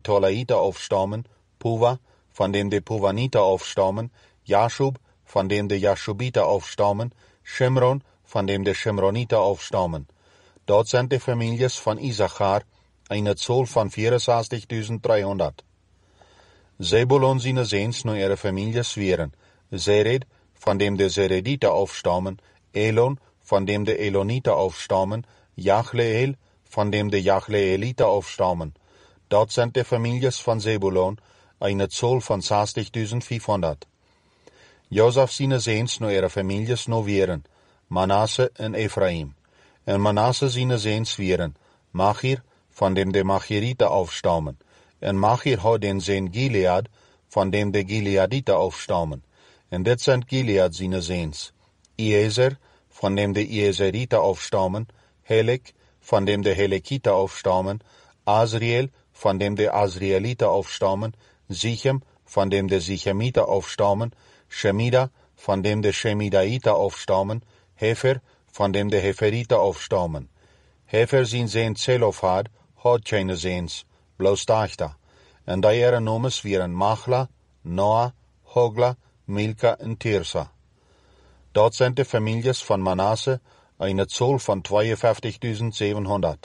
Tolaiter aufstammen, Puva, von dem die Puvaniter aufstammen, Jaschub, von dem die Jaschubiter aufstammen, Shimron, von dem die Shimroniter aufstammen. Dort sind die Families von Issachar, eine Zahl von 64.300. Zebulon seine Sehns nur ihre Families wären, Sered, von dem die Serediter aufstammen, Elon, von dem die Eloniter aufstammen, Jachleel, von dem die Jachleeliter aufstammen. Dort sind die Families von Zebulon, eine Zahl von 60.500. Josef seine Sehns nur ihre Families nur wären, Manasse und Ephraim. Und Manasse seine Sehns wären, Machir, von dem die Machiriter aufstammen. Und Machir hat den Sehn Gilead, von dem die Gileaditer aufstammen. Und dit sind Gilead seine Sehns. Iezer, von dem die Iezeriter aufstammen, Helek, von dem die Helekiter aufstammen, Asriel, von dem die Asrieliter aufstammen, Sichem, von dem die Sichemiter aufstammen, Shemida, von dem die Shemidaiter aufstammen, Hefer, von dem die Heferiter aufstammen. Hefer sin Sehn Zelophad, hat keine Sehns, bloß Dachter. Und da ihre Nomes wären Machla, Noah, Hogla, Milka und Tirsa. Dort sind die Families von Manasse, eine Zahl von 52.700.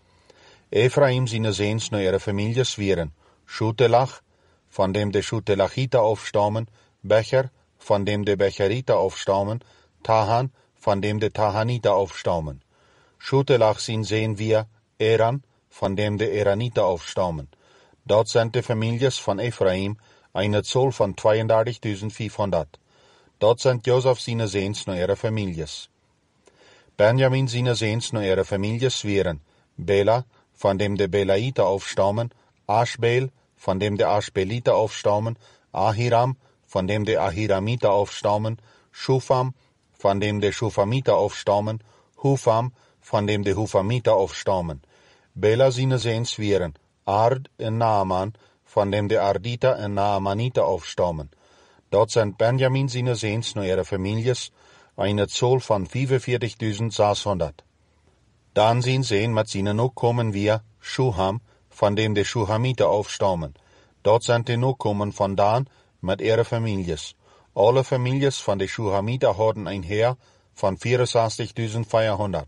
Ephraim seine Sehns nur ihre Families wären, Schutelach, von dem die Schutelachiter aufstammen, Becher, von dem die Becheriter aufstammen, Tahan, von dem die Tahaniter aufstammen. Schutelach sin sehen wir, Eran, von dem die Eraniter aufstammen. Dort sind die Families von Ephraim, eine Zahl von 32.500. Dort sind Josef seine Sehns nur ihre Families. Benjamin seine Sehns nur ihre Families wären, Bela, von dem die Belaiter aufstammen, Aschbel, von dem die Aschbeliter aufstammen, Ahiram, von dem die Ahiramiter aufstammen, Schufam, von dem die Schufamiter aufstammen, Hufam, von dem die Hufamiter aufstammen. Bela seine Sehns wären, Ard und Naaman, von dem die Arditer und Naamaniter aufstammen. Dort sind Benjamin seine Sehns nur ihre Families, eine Zahl von 45.600. Dann sind Sehn mit seinen Nachkommen wir, Schuham, von dem die Schuhamiter aufstammen. Dort sind die Nachkommen von Dan mit ihre Families. Alle Families von den Schuhamiter hatten ein Heer von 64.400.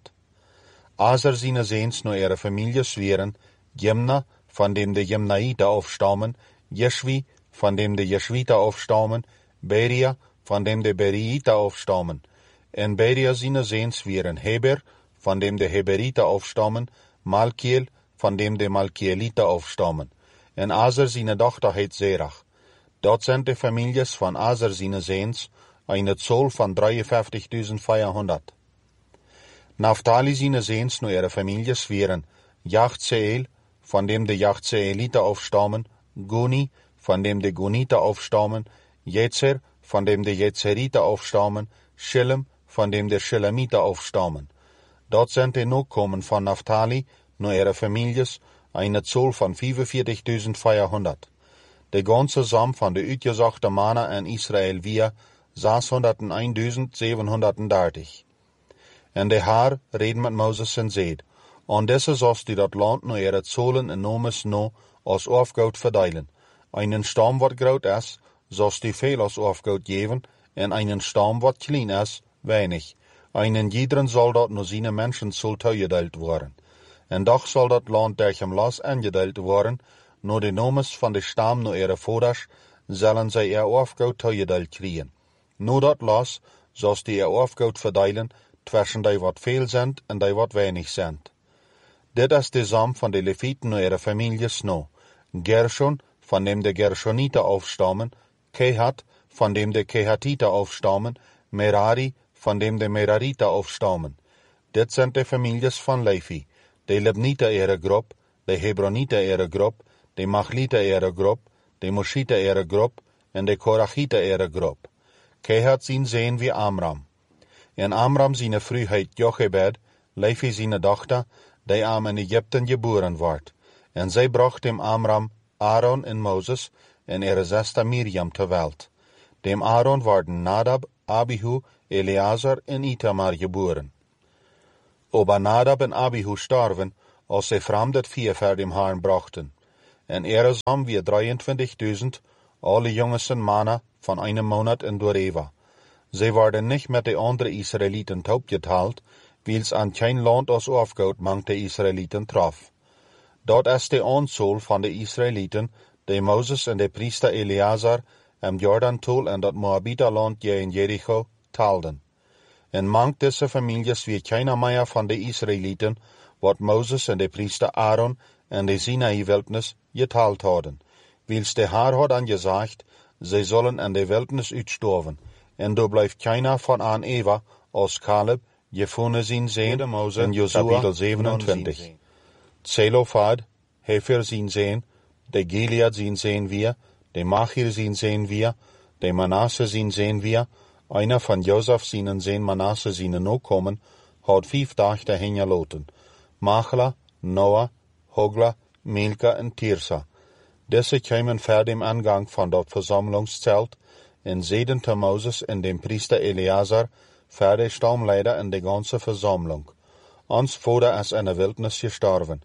Aser seine Sehns nur ihre Families wären, Jemna, von dem die Jemnaiter aufstammen, Jeschwi, von dem die Jeschwiter aufstammen, Beria, von dem die Beriiter aufstammen. In Beria seine Sehns wären Heber, von dem die Heberiter aufstammen, Malkiel, von dem die Malkieliter aufstammen. In Aser seine Tochter heit Serach. Dort sind die Families von Aser seine Sehns, eine Zahl von 53.400. Naphtali seine Sehns nur ihre Families wären, Jachzeel, von dem die Jachzeeliter aufstammen, Guni, von dem die Guniter aufstammen, Jetzer, von dem die Jetzeriter aufstammen, Schillem, von dem die Schillemiter aufstammen. Dort sind die Nachkommen von Naphtali, nur ihre Families, eine Zahl von 45.400. Der ganze Samm von der uitgesuchte Manna in Israel wir 601.730. En de Haar reden met Moses en zeid, en deze zoals die dat land nu ihre Zollen en nomes no als Aufgaut verdeilen. Einen Stamm wat groot is, zoals die veel als Aufgaut geven, en einen Stamm wat klein is, weinig. Einen jiederen soll dat nur seine Menschen soll toegedeeld worden. En doch soll dat land durch hem Las angedeeld worden, nur de nomes van de Stamm nur ihre Voders, zullen zij ihr Aufgaut toegedeeld kriegen. Nur dat Las, zoals die ihr Aufgaut verdeilen, zwischen die wat veel sind en die wat weinig sind. Dit is de Samm van de Leviten nur ihre Families no. Gershon, von dem de Gershoniter aufstammen, Kehat, von dem de Kehatiter aufstammen, Merari, von dem de Merariter aufstammen. Dit sind de Families von Levi, de Libniter ihre Gruppe, de Hebroniter ihre Gruppe, de Machliter ihre Gruppe, de Moschiter ihre Gruppe en de Korachiter ihre Gruppe. Kehat zien sehen wie Amram. En Amram seine Frühheit Jochebed, Levi seine Tochter, die am in Ägypten geboren ward. En zij bracht dem Amram Aaron en Moses en ihre Schwester Miriam ter Welt. Dem Aaron worden Nadab, Abihu, Eleazar en Itamar geboren. Aber Nadab en Abihu starven, als sie fremdet vier vor dem Herrn brachten. En haben wir 23.000, alle jongsten Männer von einem Monat in Doreva. Sie werden nicht mit den anderen Israeliten taubgeteilt, weil's an kein Land aus aufgeht, mangt die Israeliten traf. Dort ist die Anzahl von den Israeliten, die Moses und der Priester Eleazar im Jordantal in das Moabiterland je in Jericho teilten. In manch dieser Families wie keiner mehr von den Israeliten, wat Moses und der Priester Aaron in der Sinai-Wildnis geteilt hadden. Weils der Herr hat angesagt, sie sollen in der Wildnis uitstorven. En do blijft keiner von an Eva, als Kaleb, Jefone zien zijn, in Josua, Kapitel 27. Zelofad, Hefer zien zijn, de Gilead zien zijn wir, de Machir zien zijn wir, de Manasse zien zijn wir, einer von Josef zienen zijn Manasse zienen ook komen, had 5 dagen dahin geloten. Machla, Noah, Hogla, Milka en Tirsa. Diese kämen vor dem Angang von dort Versammlungszelt, en zeiden te Moses en dem Priester Eleazar, vor der Stammleiter in de ganze Versammlung. Ons Vater is in de Wildnis gestorven.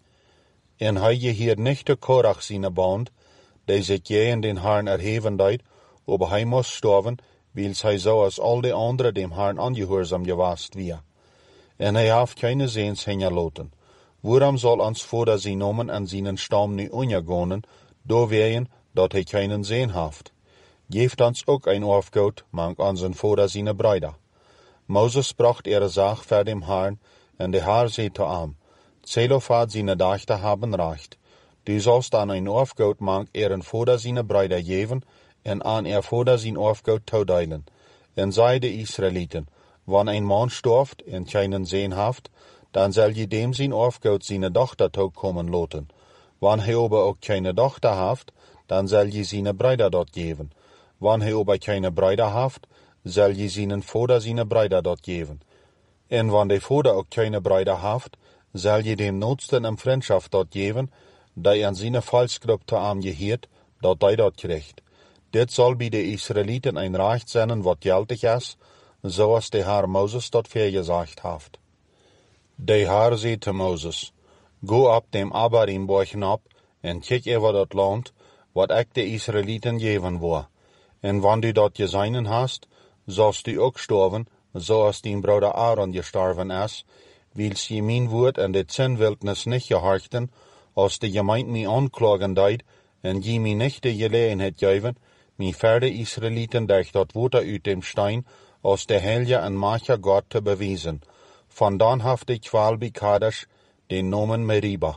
En hij hier nicht de Korach seine Band, die sich je in den Herrn erheven deed, aber hij muss sterven, weils hij so als al die anderen dem Herrn angehorsam gewast wir. En hij heeft keine Sehens hingelaten. Waarom soll ons Vater sie nomen en seinen Stamm nu untergehen, do wehen, dat hij keinen Sehn haft? Geeft ons ook ein Aufgaut, mank onsen Vater seine Brüder. Moses bracht ihre Sach vor dem Herrn, en der Herr sagte am, Zelofad seine Dachter haben recht. Du sollst an ein Aufgaut mank ihren Vater seine Brüder geben, en an ihr Vater sein Aufgaut toedeilen. En sei de Israeliten, wann ein Mann stirft en keinen Sehn haft, dann soll je dem sein Aufgaut seine Tochter kommen lassen. Wann hij aber auch keine Tochter haft, dann soll je seine Brüder dort geben. Wann hij aber keine Brüder haft, soll je seinen Vater seine Brüder dort geben. En wann der Vater auch keine Brüder haft, soll je dem Notsten im Freundschaft dort geben, der an seine Fallskripte am gehiert, dort der dort kriegt. Dit soll bei den Israeliten ein Recht sein, wat geltig ist, so als der Herr Moses dort vergesagt haft. Der Herr sagte Moses, go ab dem Abarimborchen ab, en kijk über dort Land, wat ich de Israeliten geben war. En wann du dort geseinen hast, sollst du auch sterben, so als dein Bruder Aaron gestorben ist, weils je mein Wort in de Zinnwildnis nicht gehorchten, als de Gemeinde mich anklagen deed, en je mich nicht de Gelegenheit geben, mich für de Israeliten durch dort Wuter uit dem Stein, als der Heilige en Macher Gott zu beweisen. Von dann haft ich Qual bei Kadesh, den Nomen Meriba.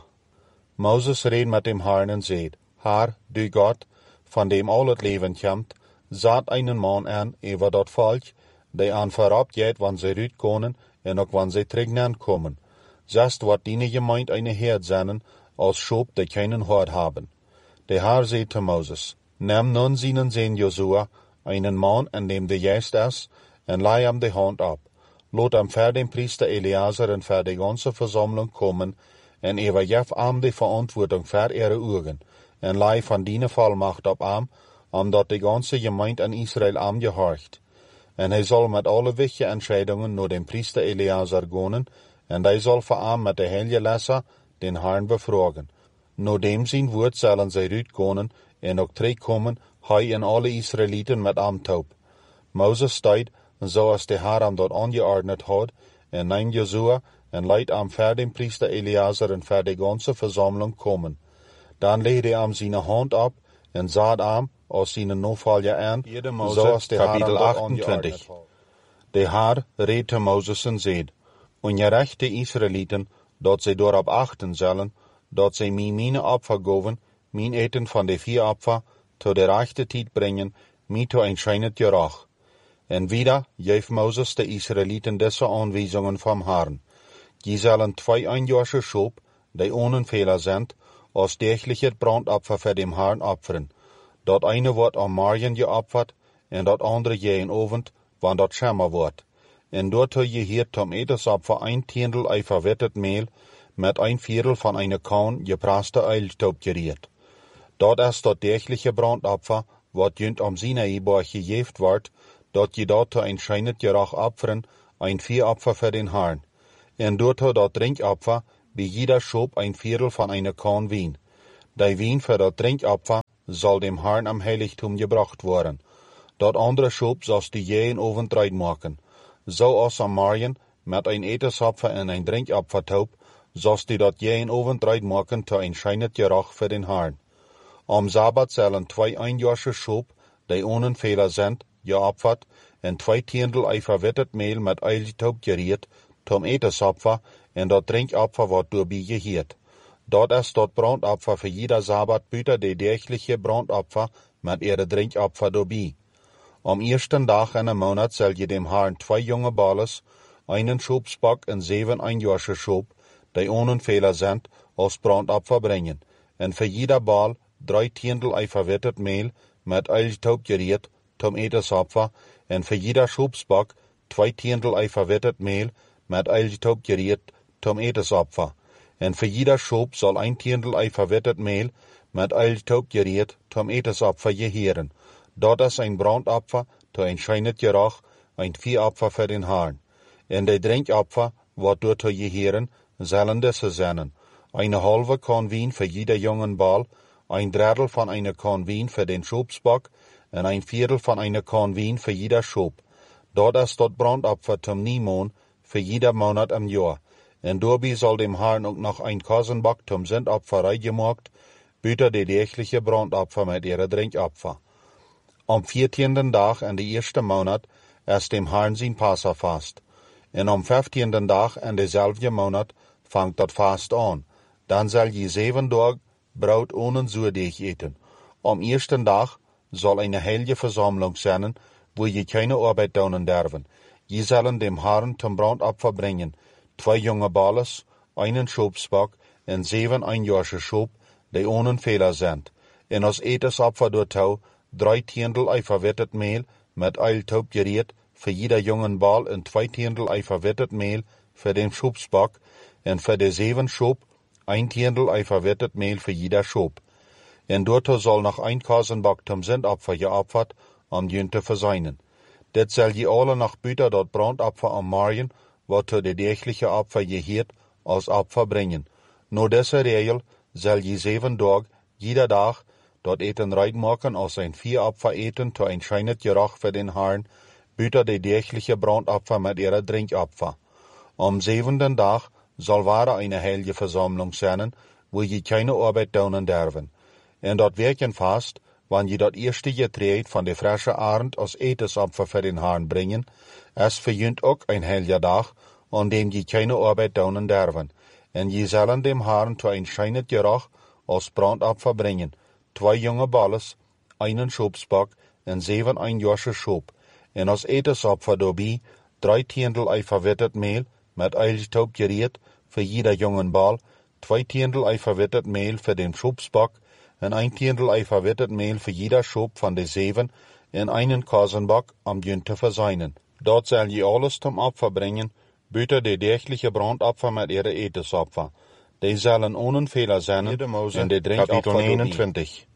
Moses redet mit dem Herrn und sagt, Herr, du Gott, von dem all het Leben kommt, saat einen Mann an, über dort Volk, der an vorab geht, wann sie rütkonen, en auch wann sie trägnen kommen. Sest wat die Gemeinde eine Herd seinen, als Schob, die keinen Hort haben. Der Herr sagt zu Moses, nimm nun seinen Sohn Josua, einen Mann, an dem der Geist ist, en leih ihm die Hand ab. Lot am vor dem Priester Eleazar und vor die ganze Versammlung kommen, en übergib ihm die Verantwortung für ihre Augen, en leih von diene Vollmacht ab ihm, omdat die ganze Gemeinde an Israel am gehorcht. En hij soll mit alle wichtigen Entscheidungen nur dem Priester Eleazar gehen, en hij soll vor ihm mit der Heilige Lesser den Herrn befragen. Nur dem sein Wort sollen sie rütgehen, en auch kommen, hij en alle Israeliten mit ihm taub. Moses steht, so als der Herr ihm dort angeordnet hat, en nein Josua, en leidt am vor dem Priester Eleazar und vor die ganze Versammlung kommen. Dann legte ihm seine Hand ab, en saat ihm, als seine Nachfolger an, so als der Kapitel 28. Der Herr redete Moses und sagt, ungerechte Israeliten, dat sie darauf achten sollen, dat sie mir meine Opfer geben, mein Eten von den 4 Opfer, zu der rechten Zeit bringen, mir zu ein scheinet Gerach. En wieder gaf Moses de Israeliten diese Anweisungen vom Herrn. Die sollen 2 einjährige Schob, die ohne Fehler sind, als tägliche Brandopfer für dem Herrn opfern. Dat eine wird am Morgen geopfert, en dat andere jeden Abend, wann dat schämer wird. En dort je hier zum Etesopfer 1 Tiendel ei verwettet Mehl, mit 1/4 von einer Korn gepraste Eilstaub geriert. Dat ist dat tägliche Brandopfer, wat jünt am Sinai-Berg gegeft wird, dat je dort ein scheinet Gerach opfern, ein 4 Opfer für den Herrn. En dort dat Trinkopfer, wie jeder Schob 1/4 von einer Korn Wein. Die Wien für das Trinkopfer soll dem Herrn am Heiligtum gebracht worden. Dat andere Schub sollst du jeden Abend machen. So als am Morgen mit ein Etesopfer und ein Trinkopfer taub, sollst du dat jeden Abend machen zu ein scheinet Geruch für den Herrn. Am Sabbat sollen 2 einjährige Schub, die ohne Fehler sind, geopfert, und 2 Tiendel ei verwettet Mehl mit Eiltaub geriet, zum Etesopfer, und dat Trinkopfer wird dabei gehiert. Dort ist dat Brandopfer für jeder Sabbat büter die tägliche Brandopfer mit ihre Trinkopfer dabei. Am ersten Tag in einem Monat soll je dem Herrn 2 junge Balles, einen Schubsbock und 7 einjährige Schub, die ohne Fehler sind, als Brandopfer bringen, und für jeder Ball 3 Tiendel ei verwettet Mehl mit Eiltaub geriet, zum Etesopfer, und für jeder Schubsbock 2 Tiendel ei verwettet Mehl mit Eiltaub geriet, zum Etesopfer. Und für jeder Schub soll 1 Tiendel ei verwettet Mehl mit Eiltaub geriet, zum Etesopfer gehieren. Dort ist ein Brandopfer, zu ein scheinet Geruch, ein Viehopfer für den Herrn. Und die Trinkopfer, wird dort zu gehieren, sollen diese sein. Eine halbe Korn Wein für jeder jungen Ball, ein Drittel von einer Korn Wein für den Schubsbock und ein Viertel von einer Korn Wein für jeder Schub. Dort ist dort Brandopfer zum Niemon für jeder Monat im Jahr. Und dabei soll dem Herrn auch noch ein Kosenbock zum Sündopferei gemacht, büter die tägliche Brandopfer mit ihrer Trinkopfer. Am 14. Tag in der 1. Monat ist dem Herrn sein Passafast. Und am 15. Tag in derselben Monat fangt das Fast an. Dann soll je 7 Tage Brot ohne Zuerdeeg eten. Am 1. Tag soll eine heilige Versammlung sein, wo je keine Arbeit tun dürfen. Je sollen dem Herrn zum Brandopfer bringen 2 junge Balles, einen Schubsbock und 7 einjährige Schub, die ohne Fehler sind. Und als Etesopfer dort 3 Tiendel ei verwettet Mehl mit Eiltaub geriet für jeder jungen Ball und 2 Tiendel ei verwettet Mehl für den Schubsbock und für die 7 Schub 1 Tiendel ei verwettet Mehl für jeder Schub. Und dort soll noch ein Kosenbock zum Sündopfer geopfert, am Jünte verseinen. Det soll je alle noch büter dort Brandopfer am Morgen, wat zu de tägliche Opfer gehiert, als Opfer bringen. Nur diese Regel soll je 7 Tag, jeder Tag, dort eten reinmachen als ein Viehopfer eten, zu ein scheinet Geruch für den Herrn, büter die tägliche Brandopfer mit ihrer Trinkopfer. Am 7. Tag soll wahre eine heilige Versammlung sein, wo je keine Arbeit tun dürfen. Und dort wirken fast, wann je dort erste Getreide von der frische Arend als Etesopfer für den Herrn bringen, es verjünt auch ein heiliger Tag, an dem je keine Arbeit tun dürfen. Und je sollen dem Herrn zu ein scheinet Geruch als Brandopfer bringen, 2 junge Balles, einen Schubsbock und 7 einjährige Schub. Und als Etesopfer dabei 3 Tiendel ei verwettet Mehl mit Eiltaub geriet für jeder jungen Ball, 2 Tiendel ei verwettet Mehl für den Schubsbock und 1 Tiendel ei verwettet Mehl für jeder Schub von den 7 und einen Kosenbock am Jünte verseinen. Dort soll je alles zum Opfer bringen, büter die tägliche Brandopfer mit ihre Etesopfer. Die sollen ohne Fehler sein, in der Trinkopfer 21.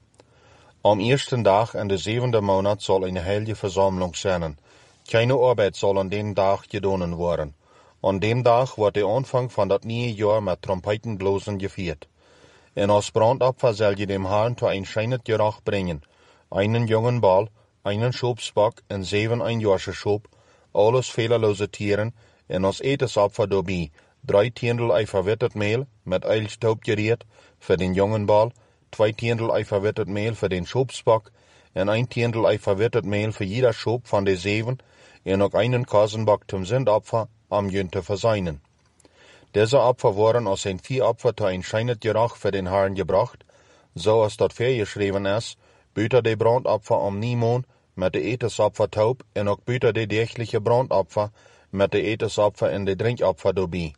Am 1. Tag in der 7. Monat soll eine heilige Versammlung sein. Keine Arbeit soll an dem Tag gedonnen werden. An dem Tag wird der Anfang von das neue Jahr mit Trompetenblosen gefeiert. Und als Brandopfer soll je dem Herrn zu ein scheinet Geruch bringen, einen jungen Ball, einen Schubsbock und 7 einjährige Schub, alles fehlerlose Tieren, und als Etesopfer dabei 3 Tiendel ei verwettet Mehl mit Eiltaub geriet für den jungen Ball, 2 Tiendel ei verwettet Mehl für den Schubsbock und 1 Tiendel ei verwettet Mehl für jeder Schub von den 7 und noch einen Kosenbock zum Sündopfer am Jünte verseinen. Diese Opfer wurden als ein Viehopfer zu ein scheinet Geruch für den Herrn gebracht, so als dort geschrieben ist, büter die Brandopfer am Niemon mit de Etesopfer taub und auch büter die tägliche Brandopfer mit de Etesopfer und de Trinkopfer dabei.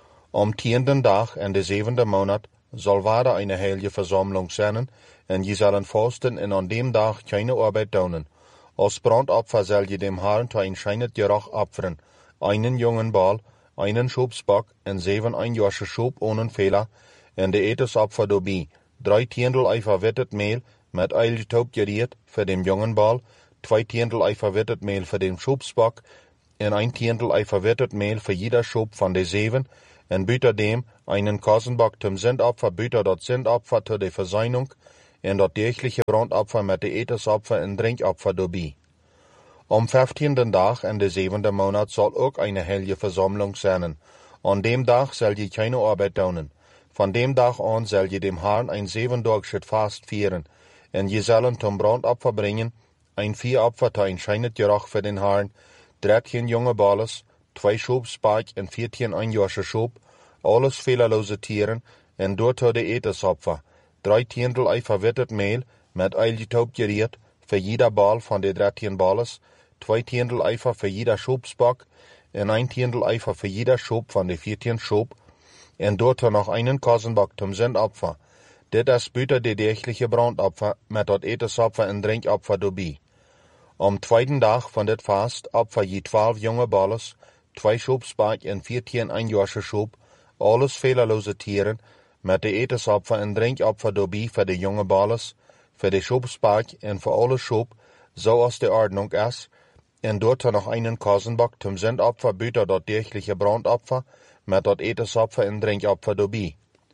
Am 10. Tag in der 7. Monat soll wahre eine heilige Versammlung sein, und je sollen fasten und an dem Tag keine Arbeit tun. Als Brandopfer soll je dem Herrn zu ein scheinet Geruch opfern, einen jungen Ball, einen Schubsbock und 7 einjährige Schub ohne Fehler, und de Etesopfer dabei 3 Tiendel ei verwettet Mehl mit Eiltaub geriet für den jungen Ball, 2 Tiendel ei verwettet Mehl für den Schubsbock und 1 Tiendel ei verwettet Mehl für jeder Schub von den 7 en büter dem einen Kosenbock zum Sündopfer, büter dort Sündopfer zu der Versöhnung, en dort kirchliche Brandopfer mit de Etesopfer en Drinkopfer dabei. Am 15. Tag in de 7. Monat soll auch eine heilige Versammlung sein. An dem Tag soll je keine Arbeit tun. Von dem Tag an soll je dem Herrn ein 7-tägiges Fast feiern, en je sollen zum Brandopfer bringen, ein Viehopfer zu ein scheinet Geruch für den Herrn, 13 junge Balles, 2 Schobspark en 14 einjährige Schob, alles fehlerlose Tieren, en dort de Etesopfer, 3 Tiendel ei verwittet Mehl, mit eilgetaubt geriert, für jeder Ball von de 13 Balles, 2 Tiendel Eifer für jeder Schobsbock, en 1 Tiendel Eifer für jeder Schob von de 14 Schob, en dort noch einen Kosenbock zum Sündopfer. Dit is buiten de degelijke brandopfer, met dat etensopfer en drinkopfer dabei. Am 2. Tag von dit Fast opfer je 12 junge Balles, 2 Schobsbaak en 14 einjährige Schob, alles fehlerlose Tieren, met de etensopfer en drinkopfer dabei für de junge Balles, für de Schobsbaak en für alle Schob, so als de Ordnung is, en dort noch einen Kosenbock zum Sündopfer, buiten dat degelijke brandopfer, met dat etensopfer en drinkopfer dabei.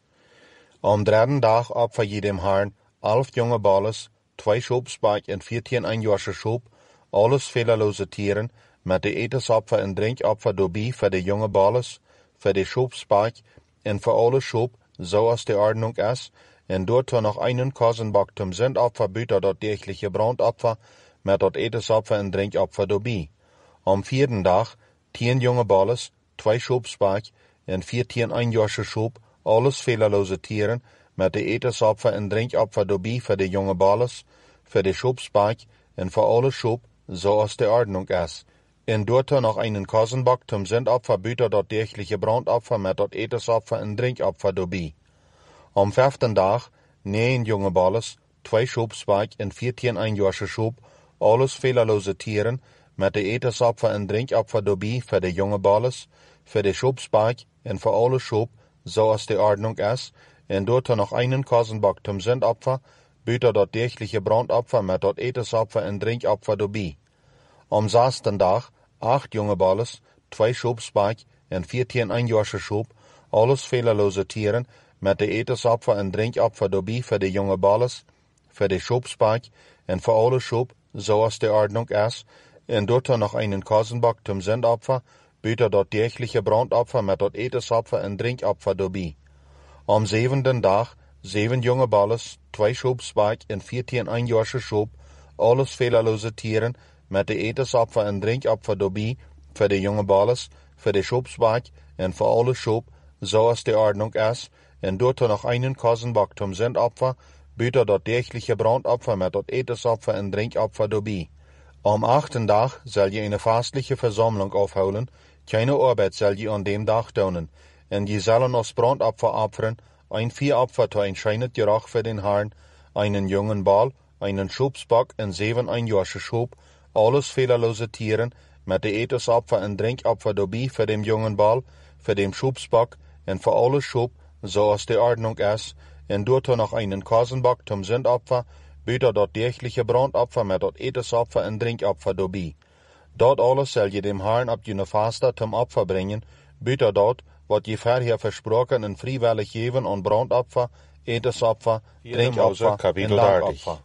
Am 3. Tag opfer je dem Herrn 11 junge Balles, 2 Schobsbaak en 14 einjährige Schob, alles fehlerlose Tieren, met de etensopfer en drinkopfer dabei für de junge Balles, für de Schobsbaak en für alle Schob, so als de Ordnung is, en dort noch einen Kosenbock zum Sündopfer, buiten dat degelijke brandopfer, met dat etensopfer en drinkopfer dabei. Am 4. Tag 10 junge Balles, 2 Schobsbaak en 14 einjährige Schob, alles fehlerlose Tieren, met de etensopfer en drinkopfer dabei für de junge Balles, für de Schobsbaak en für alle Schob, so als de Ordnung is. En dort noch einen Kosenbock zum Sündopfer, buiten dat degelijke brandopfer, met dat etensopfer en drinkopfer dabei. Am 5. Tag 9 junge Balles, 2 Schobsbaak en 14 einjährige Schob, alles fehlerlose Tieren, met de etensopfer en drinkopfer dabei für de junge Balles, für de Schobsbaak en für alle Schob, so als de Ordnung is, en dort noch einen Kosenbock zum Sündopfer, buiten dat degelijke brandopfer, met dat etensopfer en drinkopfer dabei. Am 6. Tag 8 junge Balles, 2 Schobsbaak en 14 einjährige Schob, alles fehlerlose Tieren, met de etensopfer en drinkopfer dabei für de junge Balles, für de Schobsbaak en für alle Schob, so als de Ordnung is, en dort noch einen Kosenbock zum Sündopfer, buiten dat degelijke brandopfer, met dat etensopfer en drinkopfer dabei. Am 7. Tag 7 junge Balles, 2 Schobsbaak en 14 einjährige Schob, alles fehlerlose Tieren, met de etensopfer en drinkopfer dabei, für de junge Balles, für de Schobsbaak en für alle Schob, so als de Ordnung is, en dort noch einen Kosenbock zum Sündopfer, buiten dat degelijke brandopfer, met dat etensopfer en drinkopfer dabei. Am 8. Tag soll je eine fastliche Versammlung aufholen, keine Arbeit soll je an dem Tag tun, en je sollen als Brandopfer opfern, ein Viehopfer zu ein scheinet Geruch für den Herrn, einen jungen Ball, einen Schobsbock en 7 einjährige Schob, alles fehlerlose Tieren, met de etensopfer en drinkopfer dabei für den jungen Ball, für den Schobsbock en für alle Schob, so als de Ordnung is, en dort noch einen Kosenbock zum Sündopfer, buiten dat degelijke brandopfer, met dat etensopfer en drinkopfer dabei. Dat alles soll je dem Herrn ab jene Faste zum Opfer bringen, buiten dat, wat je vorher versprochen en vrijwillig geven aan brandopfer, etensopfer, drinkopfer en dankopfer.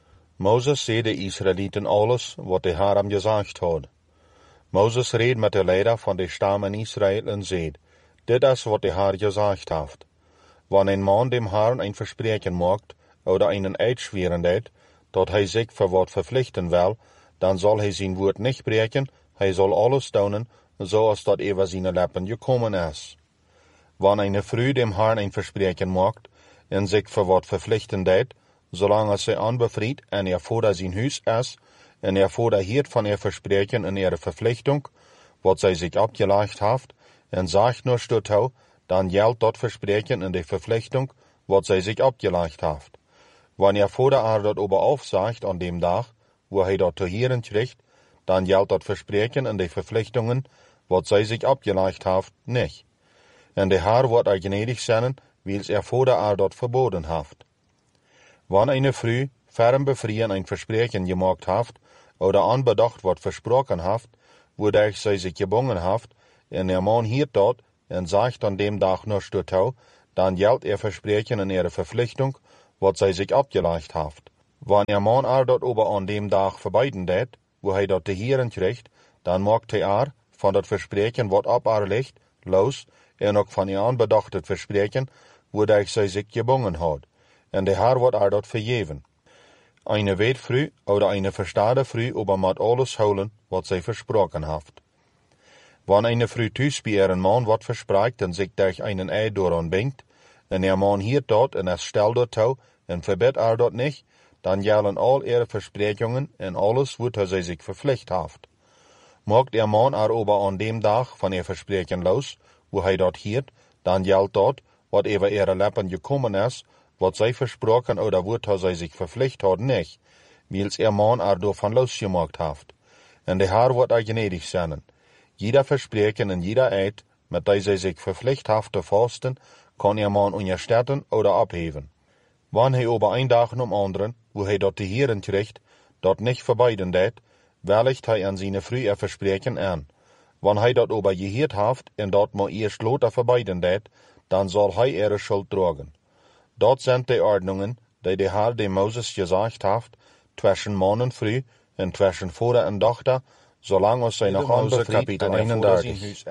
Moses zei de Israëlieten alles, wat de Herr hem gezegd had. Moses reed met de leider van de stammen Israël en zei, dit is wat de Herr gezegd heeft. Wanneer een man dem Herrn ein Versprechen macht, oder einen Eid schweren deed, dat hij zich voor wat verpflichten wil, dan zal hij zijn woord niet breken, hij zal alles doen, zoals dat over zijn lippen gekommen is. Wanneer eine Frau dem Herrn ein Versprechen macht, en zich voor wat verpflichten deed, zolang zij anbefried en voor zijn huis is, en voor hiert van ihr Versprechen en ihre Verpflichtung, wat zij zich abgelegt heeft, en zegt nur stut dan geldt dat Versprechen en de Verpflichtung, wat zij zich abgelegt heeft. Wanneer Vader dat ober aufsagt an dem Tag, wo hij dat te hieren kriegt, dan geldt dat Versprechen en de Verpflichtungen, wat zij zich abgelegt heeft, nicht. En de Herr wordt gnädig zijn, wils Vader dat verboden heeft. Wanneer eine Frau ferm befrien ein Versprechen gemacht heeft, oder anbedacht wat versprochen heeft, wodurch zij zich gebonden heeft, en der Mann hiert dat, en sagt an dem Tag nur stutau, dann geldt versprechen in ihre Verpflichtung, wat zij sich abgelegt haft. Wann man dort ober an dem Tag verbeiden det, wo hij dat te hieren kriegt, dan maakt hij van dat versprechen wat op ligt, los, en ook van bedacht het versprechen, wo zij zich gebonden had. En de wordt dat vergeven. Eine weet früh oder eine verstade früh ober mat alles holen, wat zij versprochen haft. Wann eine früh thuis bij ihren man wat verspreekt en zich durch einen Ei doran bingt, en man hiert dort en stel dort toe, en verbet dat nicht, dann gelden all ihre Versprechungen en alles, wozu sie sich verpflicht haft. Mogt man ober an dem Tag von ihr Versprechen los, wo hij dort hiert, dann geldt dort, wat über ihre Lippen gekommen ist, wat zij versprochen oder wozu sie sich verpflicht hat nicht, wils man davon losgemacht haft. En de wordt gnädig zijn. Jeder Versprechen en jeder Eid, mit der sie sich verpflicht hafte fasten, kann man unterstützen oder abheben. Wann hij ober ein Tag anderen, wo hij dat te hieren kriegt, dat nicht verbeiden det, wellicht hij an seine früher Versprechen an. Wann hij dat ober gehiert haft en dat mo eerst loter verbeiden det, dann soll hij ihre Schuld tragen. Dat sind die Ordnungen, die de Herr dem Moses gesagt haft, zwischen Mann und Früh en zwischen Vater und Tochter, solange es zij nog onbevrijd Kapitel 31.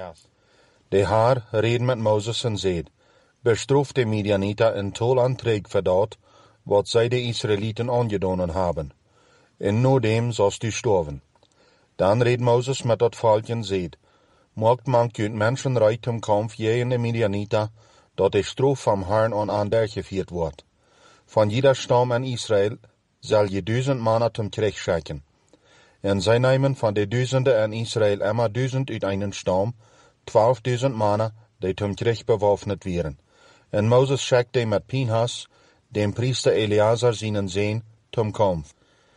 De Herr reed met Moses en zeid, bestroof de Midianiter en tolanträg voor dat, wat zij de Israëlieten aangedonen hebben. En no dem sollst du sterven. Dan reed Moses met dat volk en zeid, mocht man kunt mensen reit om kampf je in de Midianiter, dat de stroof vom Herrn aan dergevierd wordt. Van jeder stam in Israël zal je 1000 mannen zum Krieg schicken. En zij nemen van de duizenden in Israël immer 1000 uit einen stam, 12.000 mannen, die zum Krieg bewaffnet wären. En Moses schickte met Pinhas, dem Priester Eleazar seinen Sohn, zum Kampf.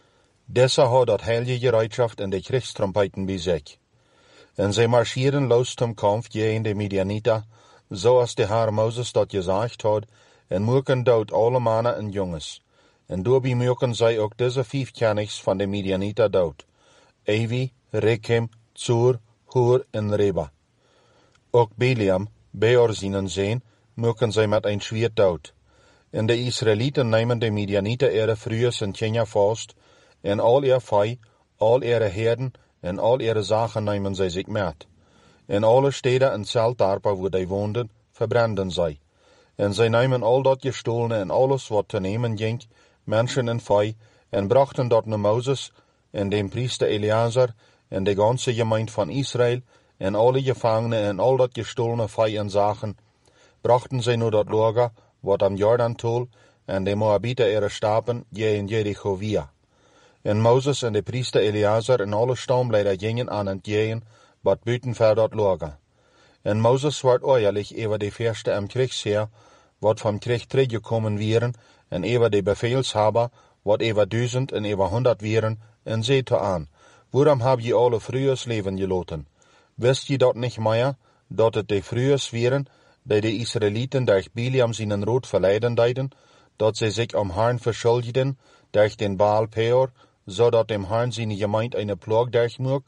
Dieser hat dat heilige Gereitschaft in de Kriegstrompeten bij zich. En zij marschieren los zum Kampf gegen de Midianiter, zoals de Herr Moses dat gesagt hat, en moeken dood alle mannen en jongens. En daarbij moeken zij ook deze 5 knechts van de Midianiter dood. Evi, Rekem, Zur, Hur en Reba. Ook Biliam, Beor seinen Sohn, moeken zij met een Schwert dood. En de Israëlieten nemen de Midianiter ihre Frühes en Tjenja vast, en al ihr Vieh, al ihre Herden en al ihre Sachen nemen zij zich met. En alle steden en zeltdorpen wo die woonden, verbranden zij. En zij nemen al dat gestohlene en alles wat te nemen ging, mensen en Vieh, en brachten dat naar Moses en dem Priester Eleazar en de ganze Gemeinde van Israël en alle Gefangenen en al dat gestohlene Vieh en Sachen, brachten zij naar dat Lager, wat am Jordan-tol, en de Moabiter ihre Stapen je in Jericho via. En Moses en de Priester Eleazar en alle stamleider gingen aan het jeen, wat buiten ver dat Lager. En Moses werd oorlijk over de Verste am Kriegsheer, wat vom Krieg teruggekommen wären, en over de Befehlshaber, wat over 1000 en over 100 wären, en zeete aan, waarom hab je alle Frühes leven gelaten? Wist je dat nicht mehr, dat het de Frühes wären, die de Israëlieten durch Biliam seinen Rot verleiden deiden, dat sie sich am Herrn verschuldigden, durch den Baal Peor, zodat dem Herrn seine Gemeinde eine Plag durchmog?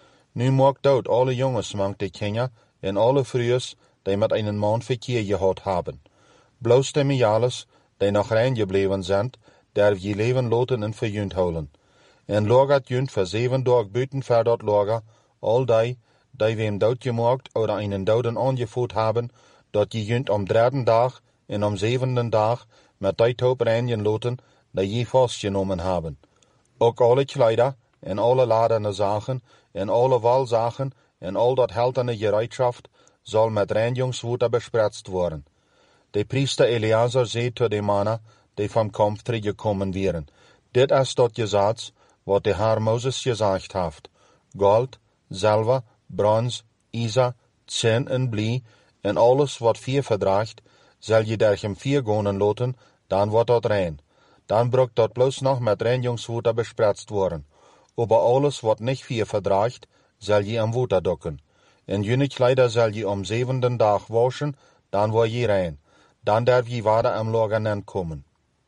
Nu mag dort alle Jongens mank de Kinder en alle Frühes, die met einen Mann Verkehr gehad haben. Bloos de Mijales, die noch reingebleven sind, der je leven loten en verjunt holen. En lagert junt voor 7 dagen buiten ver dat lager, al die wem dood gemaakt oder einen doden aangevoerd hebben, dat je junt am 3. dag en am 7. dag met die top reinigen loten, die je vastgenomen hebben. Ook alle kleider en alle ladene zaken en alle walzaken en al dat heldene gereitschaft zal met reinigingswater bespritzt worden. De Priester Eleazar zei tot de mannen, die vom Kampf teruggekommen wären, dit is dat Gesetz, wat de Herr Moses gesagt haft. Gold, Silber, Bronze, Isa, Zinn en Blie, en alles wat vier verdraagt, zal je durch hem 4 gonen loten, dan wordt dat rein. Dan brukt dat bloos nog met reinigingswater bespritzt worden. Aber alles wat nicht 4 verdraagt, zal je am water dokken. En jene kleider zal je am 7. dag waschen, dan word je rein. Dan darf je water am Lager komen.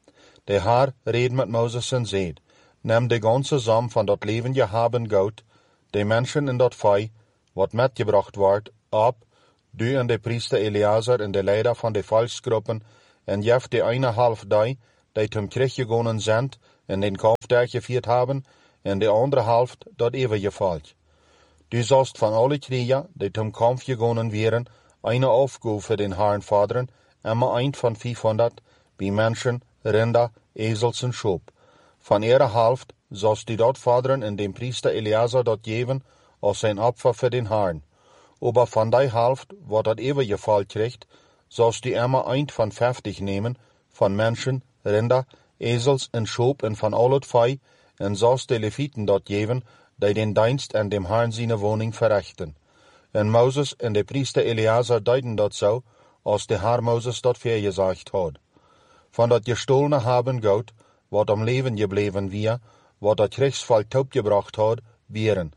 De Herr reed met Moses en zeid, neem de ganze Sam van dat levende haben goud, de mensen in dat Vieh, wat metgebracht wordt, op, du en de priester Eleazar en de leider van de volksgroepen, en jef de eine half die zum Krieg gegangen sind en den Kampf durchgeführt haben, en de andere half dat ewige Volk. Du sollst van alle Krieger, die zum Kampf gegangen wären, eine Aufgabe für den Herrn fordern, immer ein von 500, wie Menschen, Rinder, Esels und Schop. Von ihrer Hälfte sollst du dort fordern und dem Priester Eleazar dort geben, als sein Opfer für den Herrn. Aber von der Hälfte, wo das ewige Volk kriegt, sollst du immer ein von 50 nehmen, von Menschen, Rinder, Esels und Schop und von allet Vieh, und sollst die Leviten dort geben, die den Dienst an dem Herrn seine Wohnung verrichten. Und Moses und der Priester Eleazar deuten dort so, als der Herr Moses dort vorgesagt hat. Von dat gestohlene haben Gott, wat am Leben gebleven wir, wat dat Kriegsvolk taubgebracht hat, wären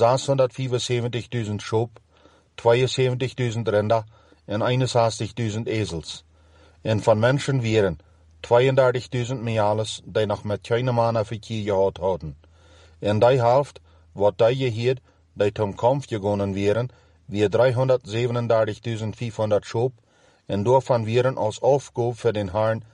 675.000 Schop, 72.000 Rinder en 61.000 Esels. En von Menschen wären 32.000 Meales, die noch mit keinem Mann auf die gehad hadden. En die Hälfte, wat die geheerd, die zum Kampf gegangen wären, wir 337.500 Schop, en davon wären als Aufgabe für den Herrn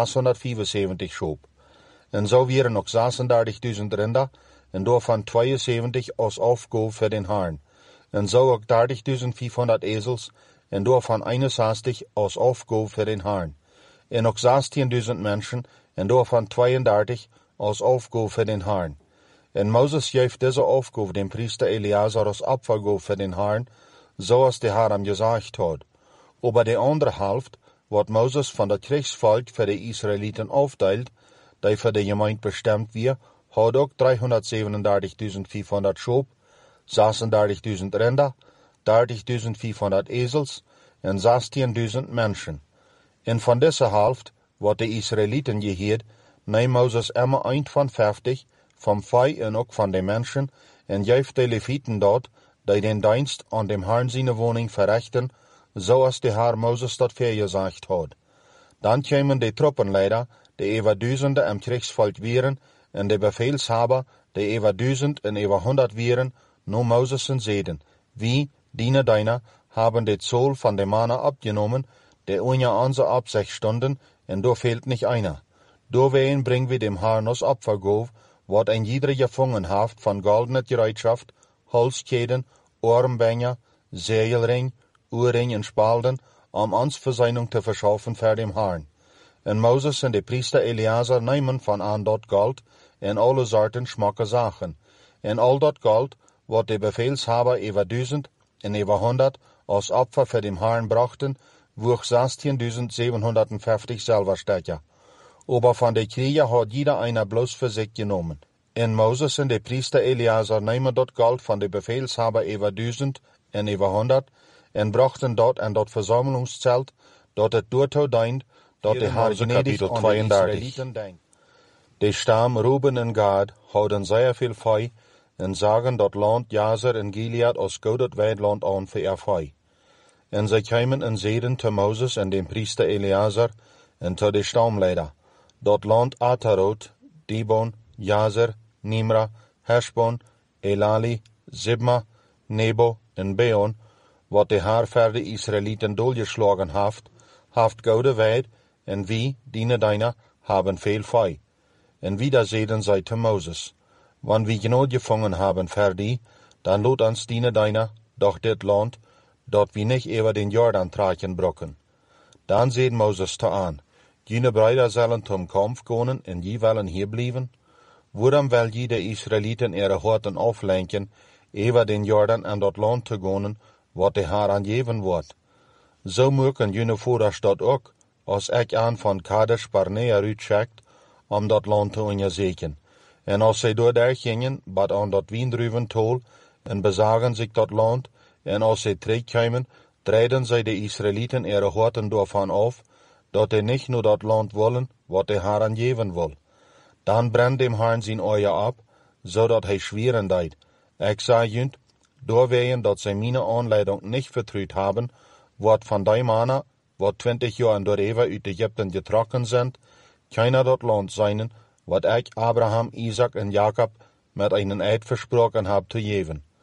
675 Schop. En so wären noch 36.000 Rinder, en davon 72 als Aufgabe für den Herrn. En so auch 30.500 Esels, en davon 61 als Aufgabe für den Herrn. En noch 16.000 Menschen, en davon 32 als Aufgabe für den Herrn. En Moses gab diese Aufgabe dem Priester Eleazar als Opfergabe für den Herrn, so als der Herr ihm gesagt hat. Aber die andere Hälfte, wat Moses von der Kriegsvolk für die Israeliten aufteilt, die für die Gemeinde bestimmt wird, hat auch 337.500 Schop, 36.000 Rinder, 30.500 Esels und 16.000 Menschen. Und von dieser Hälfte, wat die Israeliten geheerd, nahm Moses immer ein von 50, vom Vieh und auch von den Menschen, und gab die Leviten dort, die den Dienst an dem Herrn seine Wohnung verrichten, so als der Herr Moses dort vorgesagt hat. Dann kämen die Truppenleiter, die über Dutzende im Kriegsvolk wären, und die Befehlshaber, die über 1000 und über 100 wären, nur Moses und Seden. Wie, Diener deiner, haben die Zoll von dem Manna abgenommen, der unter unser ab 6 Stunden, und da fehlt nicht einer. Dowein bringen wir dem Herrn als Opfergabe, wat ein jeder gefangen haft von goldener Gereitschaft, Holzkeden, Ohrenbänger, Segelring, Ohrring und Spalden, uns Verseinung zu verschaffen für dem Herrn. Und Moses und der Priester Eleazar nehmen von an dort Gold und alle Sorten schmacke Sachen. Und all dort Gold, wat die Befehlshaber über 1000 und über 100 als Opfer für den Herrn brachten, wog 16.750 Silberstecher. Aber von der Krieger hat jeder einer bloß für sich genommen. Und Moses und der Priester Eleazar nehmen dort Gold von den Befehlshaber über 1000 und über 100 und brachten dort an dort Versammlungszelt, dort het Dorto deint, dort der Herr gnädig an die Israeliten denkt. Die Stamm Ruben und Gad houden sehr viel Vieh und sagen dort Land Jazer und Gilead als Godet Weidland an für ihr Vieh. Und sie kamen und seden zu Moses und dem Priester Eleazar und zu den Stammleiter. Dort Land Atarot, Dibon, Jazer, Nimra, Heshbon, Elali, Sibma, Nebo und Beon, wat de Herr für die Israeliten durchgeschlagen haft Gode Weid, und wie, Diener deiner, haben viel Vieh. Und wieder seden sie zu Moses, wann wir Gnade gefangen haben für die, dann lot uns Diener deiner, doch dit Land, dort wir nicht über den Jordan tragen brocken. Dann sehen Moses zu an, jene Brüder sollen zum Kampf gehen und je wollen hier bleiben. Woran will je die Israeliten ihre Horten auflenken, über den Jordan an dort Land zu gehen, wat der Herr angeben wird. So mögen jene Vorderstadt auch, als ich an von Kadesh Barnea rütschickt, dort Land zu untersuchen. Und als sie dort gingen, bat an dort Wien drüben toll, und besagen sich dort Land, und als sie zurückkamen, treten sie die Israeliten ihre Horten davon auf, dass sie nicht nur dort Land wollen, wat der Herr angeben will. Dann brennt dem Herrn sein Euer ab, so dat er schweren deit. Ich sage jünd, doorwegen dat sie meine Anleitung nicht vertraut haben, wat von die Männer, wat 20 Jahre dort über uit Ägypten getrokken sind, keiner dort Land seinen, wat ich Abraham, Isaac und Jakob mit einen Eid versprochen hab zu geben.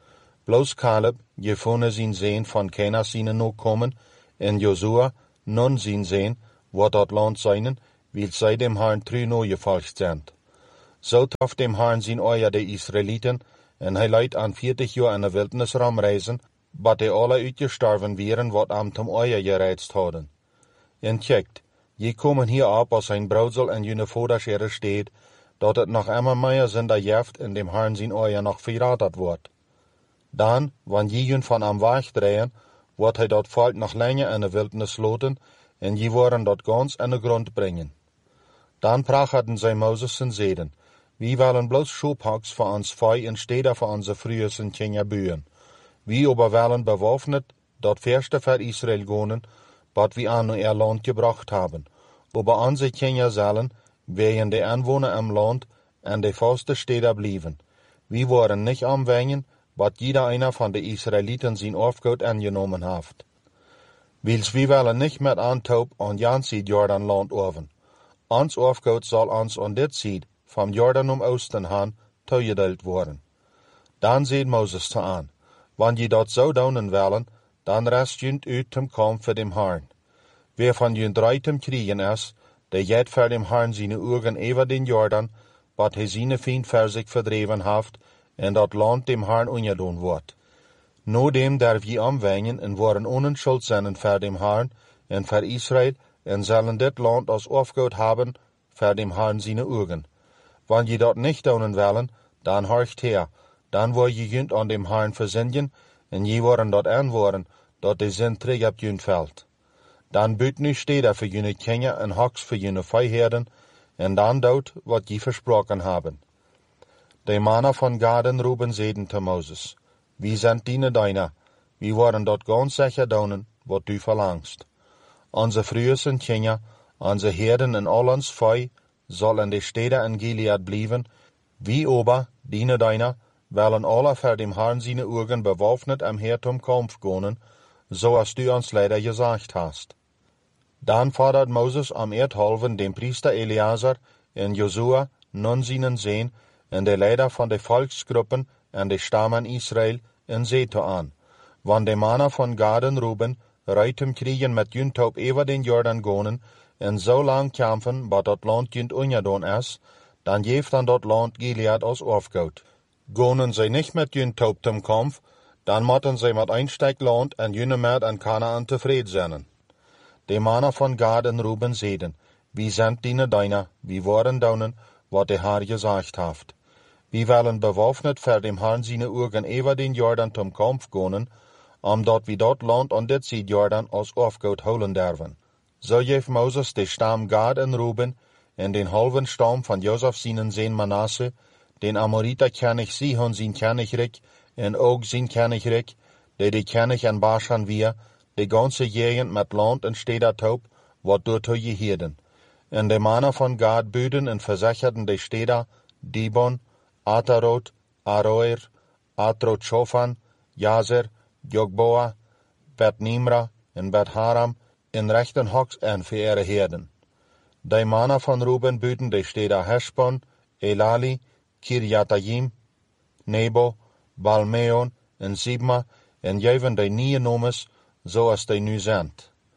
Bloos Caleb, Jefone zijn zeen van Kenas zijn nog komen, en Josua, nun zijn zeen, wat dat land zijn, wil zij dem Herrn tru no gevolgd zijn. Zo trof dem Herrn zijn oja de Israëlieten, en hij leidt aan 40 jaar in de wildernis reizen, bat hij alle uitgestorven wären, wat am tom oja gereizt hadden. En checkt, je komen hier op als een broudsel en jene voders er steht, dat het nog immer meer zijn dat jeft in dem Herrn zijn oja nog verratet wordt. Dan, wanneer je van am weg drehen, wordt hij dat volk nog länger in de wildernis loten, en je worden dat ganz in de grond brengen. Dan prachten zij Moses en zeiden, wie willen bloos schoophaks voor ons vee in stede voor onze vroegers en Kenia buien. Wie aber willen bewaffnet dat verste voor Israël gonen, wat we aan ihr land gebracht haben. Aber onze Kenia zullen, wegen de Anwohner im Land, en de vaste stede blijven. We worden nicht amwengen, wat jeder einer von de Israeliten zijn Aufgaut angenommen heeft. Wils we willen nicht met aantoop aan Jan Sied Jordanland oven. Ons Aufgaut zal ons aan dit Sied, vom Jordan Osten han, toegedeeld worden. Dan zei Moses te aan, wanneer je dat zo doen willen, dan rest junt uit te komen voor dem Herrn. Wer van junt drei te kriegen is, de jet voor dem Herrn zijn ogen over den Jordan, wat hij zijn vriend voor zich verdreven heeft, en dat land dem Herrn ungedaan wordt. No dem darf je omwengen en worden onschuld zijn voor dem Herrn en voor Israël, en zullen dit land als Aufgaut hebben voor dem Herrn zijn ogen. Wanneer je dat niet doen willen, dan horcht her, dan word je junt aan dem Herrn verzinnen, en je worden dat aanwoorden, dat de zin terug op junt valt. Dan buit nu steden voor jullie Kenia en haks voor jullie vijherden, en dan dood wat je versproken hebben. De mannen van Gad en Ruben zeiden te Moses, wie zijn dienen deiner, we worden dat ganz zeker doen, wat du verlangst. Onze vroegers in Kenia, onze herden en al ons vee, zal in de steden in Gilead blijven, wie ober, dienen deiner, willen alle voor dem Herrn zijn ogen bewaffnet am Herd Kampf gonen, zoals du ons leider gesagt hast. Dan fordert Moses am Erdhalven den Priester Eleazar en Josua, nun seinen Zeen, en de leider van de volksgruppen en de stammen Israël, en zeete aan, wanneer de mannen van Gad en Ruben ruitem kriegen met junt op over den Jordan gonen, en zo lang kämpfen, wat dat land junt ungedaan is, dan geeft dan dat land Gilead als Aufgaut. Gonen zij niet met junt op tem Kampf, dan moeten zij met een stuk land en junne met en Kanaan tevreden zijn. De mannen van Gad en Ruben zeiden, wie zijn dienen deiner, wie worden donen, wat de Herr gezegd heeft. We willen bewaffnet voor dem Herrn zijn ogen over den Jordan zum Kampf gonen, omdat we dat land aan dit Sied Jordan als Aufgaut holen derven. Zo geeft Moses de stam Gad en Ruben en den halven stam van Josef zijn zeen Manasse, den Amorita König Sihon zijn Königreich en ook zijn Königreich, de König en Bashan wir, de ganze Gegend met land en steden taub, wat door te geheden. En de mannen van Gad büden en verzecherden de steden Dibon, Atarot, Aroer, Atrot-Shofan, Jazer, Jogboa, Bet-Nimra en Bet-Haram in rechten hoks en voor ihre herden. De mannen van Ruben büden de steden Heshbon, Elali, Kirjatayim, Nebo, Balmeon en Sibma en geven de nieuwe nomes zoals de nu zijn.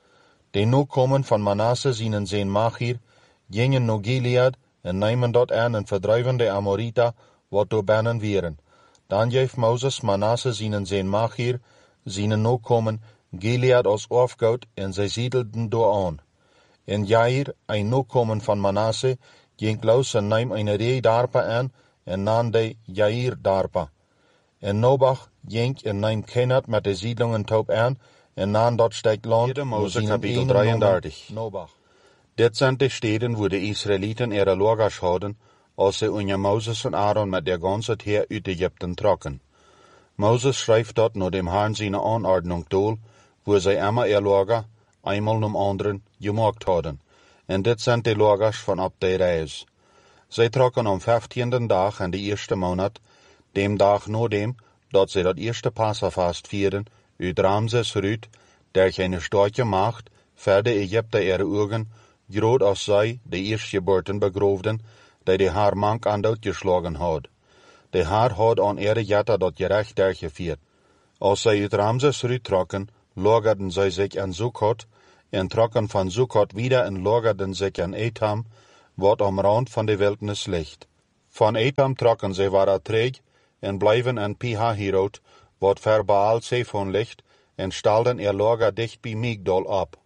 De nu komen van Manasse zijn zeen Machir, gingen naar Gilead en nemen dat aan en verdrijven de Amorita, wat door binnen wieren. Dan geeft Moses Manasse zijn zeen Machir, zijn nu komen Gilead als Aufgaut en zij siedelden door aan. En Jair, een nu komen van Manasse, ging los en neem een ree darpa aan en nam de Jair darpa. En Nobach ging en neem Kenat met de siedlungen taub aan, en nam dat stuk land, Mose kapitel 33. Nobach. Dit zijn de steden wo de Israeliten ihre Lagers hadden, als ze onder Moses en Aaron met der ganze Heer uit Egypten trokken. Moses schrijft dat naar dem Herrn seine Anordnung doel, wo zij immer ihr Lager, einmal nom anderen, gemaakt hadden. En dit zijn de Lagers van op de reis. Zij trokken am 15. dag in de eerste maand, dem dag na dem, dat zij dat eerste Passafast vieren, uit Ramses Rüt, der geen starke macht, voor de Egypter ihre ogen, groot als zij de eerstgeborten begroofden, die de haar mank aan dood geslagen had. De haar had aan ihre jatter dat gerecht dergevierd. Als zij uit Ramses uittrokken, lagerden zij zich aan Sukkot, en trokken van Sukkot wieder en lagerden zich aan Etham, wat am Rand van de Wildnis ligt. Van Etham trokken zij waar treeg, en blijven aan Pihahirot, wat ver Baal Zephon ligt, en stalden ihr Lager dicht bij Migdol op.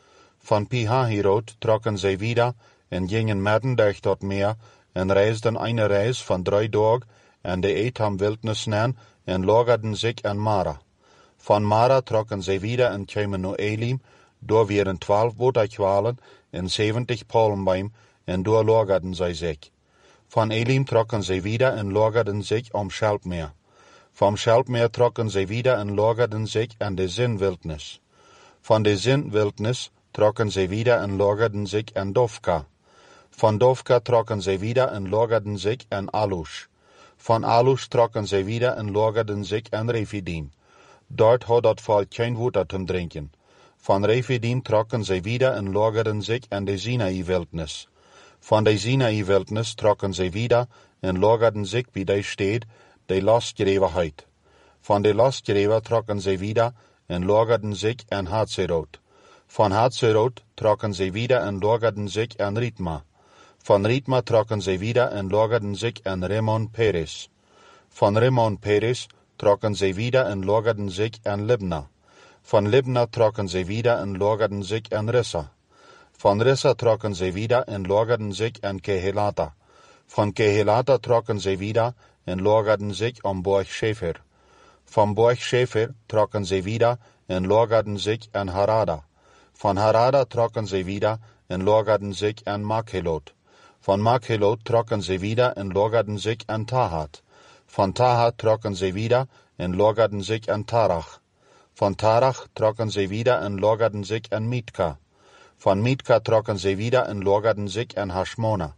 Van Pihahirot trokken zij wieder, en gingen midden durch dat Meer, en reisden eine Reis van 3 Dagen en de Etham-Wildnis nan, en lagerden zich aan Mara. Van Mara trokken zij wieder en kwamen naar Elim, door waren 12 boterkwalen en 70 palmboom, en door lagerden zij zich. Van Elim trokken zij wieder en lagerden zich om Schelpmeer. Vom Schelpmeer trokken zij wieder en lagerden zich aan de Zin-Wildnis. Van de Zin-Wildnis trokken zij wieder en lagerden zich aan Dovka. Van Dovka trokken zij wieder en lagerden zich aan Alush. Van Alush trokken zij wieder en lagerden zich aan Refidim. Dort had dat volk geen water te drinken. Van Refidim trokken zij wieder en lagerden zich aan de Sinai-Wildnis. Van de Sinai-Wildnis trokken zij wieder en lagerden zich bij de stad, de lastgerevenheid. Van de lastgereven trokken zij wieder en lagerden zich aan Hatzerot. Van Hatzerot trokken zij wieder en lagerden zich aan Ritma. Van Ritma trokken zij wieder en lagerden zich aan Rimmon Peres. Van Rimmon Peres trokken zij wieder en lagerden zich aan Libna. Van Libna trokken zij wieder en lagerden zich aan Rissa. Van Rissa trokken zij wieder en lagerden zich aan Kehelata. Van Kehelata trokken zij wieder en lagerden zich om Borg Shefer. Van Borg Shefer trokken zij wieder en lagerden zich aan Harada. Van Harada trokken zij wieder en lagerden zich aan Makhelot. Van Makhelot trokken zij wieder en lagerden zich aan Tahat. Van Tahat trokken zij wieder en lagerden zich aan Tarach. Van Tarach trokken zij wieder en lagerden zich aan Mitka. Van Mitka trokken zij wieder en lagerden zich aan Hashmona.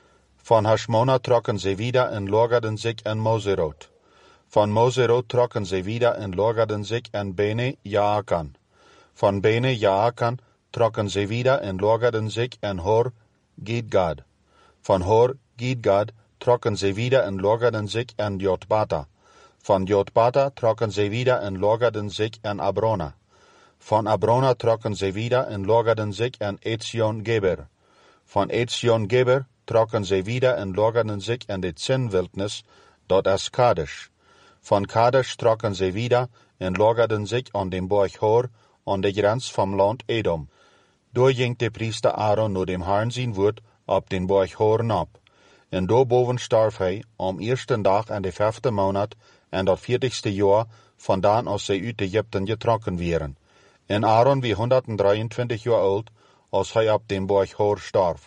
Van Hashmona trokken zij wieder en lagerden zich aan Moserot. Van Moserot trokken zij wieder en lagerden zich aan Bene Jaakan. Van Bene Jaakan trokken zij wieder en lagerden zich aan Hor Gidgad. Van Hor Gidgad trokken zij wieder en lagerden zich aan Jotbata. Van Jotbata trokken zij wieder en lagerden zich aan Abrona. Van Abrona trokken zij wieder en lagerden zich aan Etzion-Geber. Van Etzion-Geber trokken zij wieder en lagerden zich aan de Zin-Wildnis, dat is Kadesh. Van Kadesh trokken zij wieder en lagerden zich aan dem Berg Hor, aan de grens vom land Edom. Door ging de priester Aaron naar dem Herrn zijn woord op den Berg Hor op. En daarboven starf hij am eersten dag en de 5e maand en dat 40ste jaar vandaan als zij uit Egypten getrokken waren. En Aaron wie 123 jaar oud, als hij op den Berg Hor starf.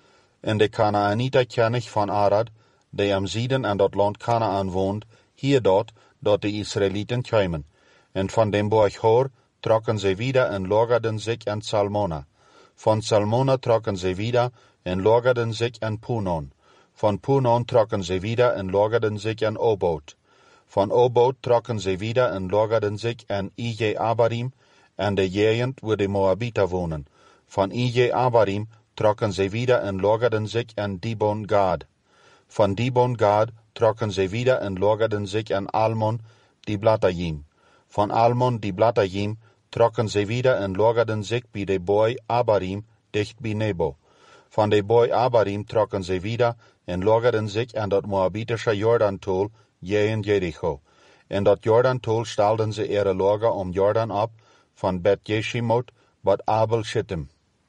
En de Kanaaniter ken ik van Arad, die am Zieden en dat land Kanaan woont, hier dat de Israëlieten kwamen. En van den Berg Hor trokken zij wieder en lagerden zich aan Salmona. Van Salmona trokken zij wieder en lagerden zich aan Punon. Van Punon trokken zij wieder en lagerden zich aan Obot. Van Obot trokken zij wieder en lagerden zich aan Ije Abarim en de gegend waar de Moabiter wonen. Van Ije Abarim trokken zij wieder en lagerden zich aan Dibon Gad. Van Dibon Gad trokken zij wieder en lagerden zich aan Almon Diblatayim. Van Almon Diblatayim trokken zij wieder en lagerden zich bij de boy Abarim dicht bij Nebo. Van de boy Abarim trokken zij wieder en lagerden zich aan dat Moabitische Jordantol in Jericho. En dat Jordantol stalden ze ihre lager om Jordan op, van Bet Jeshimot bat Abel Shittim.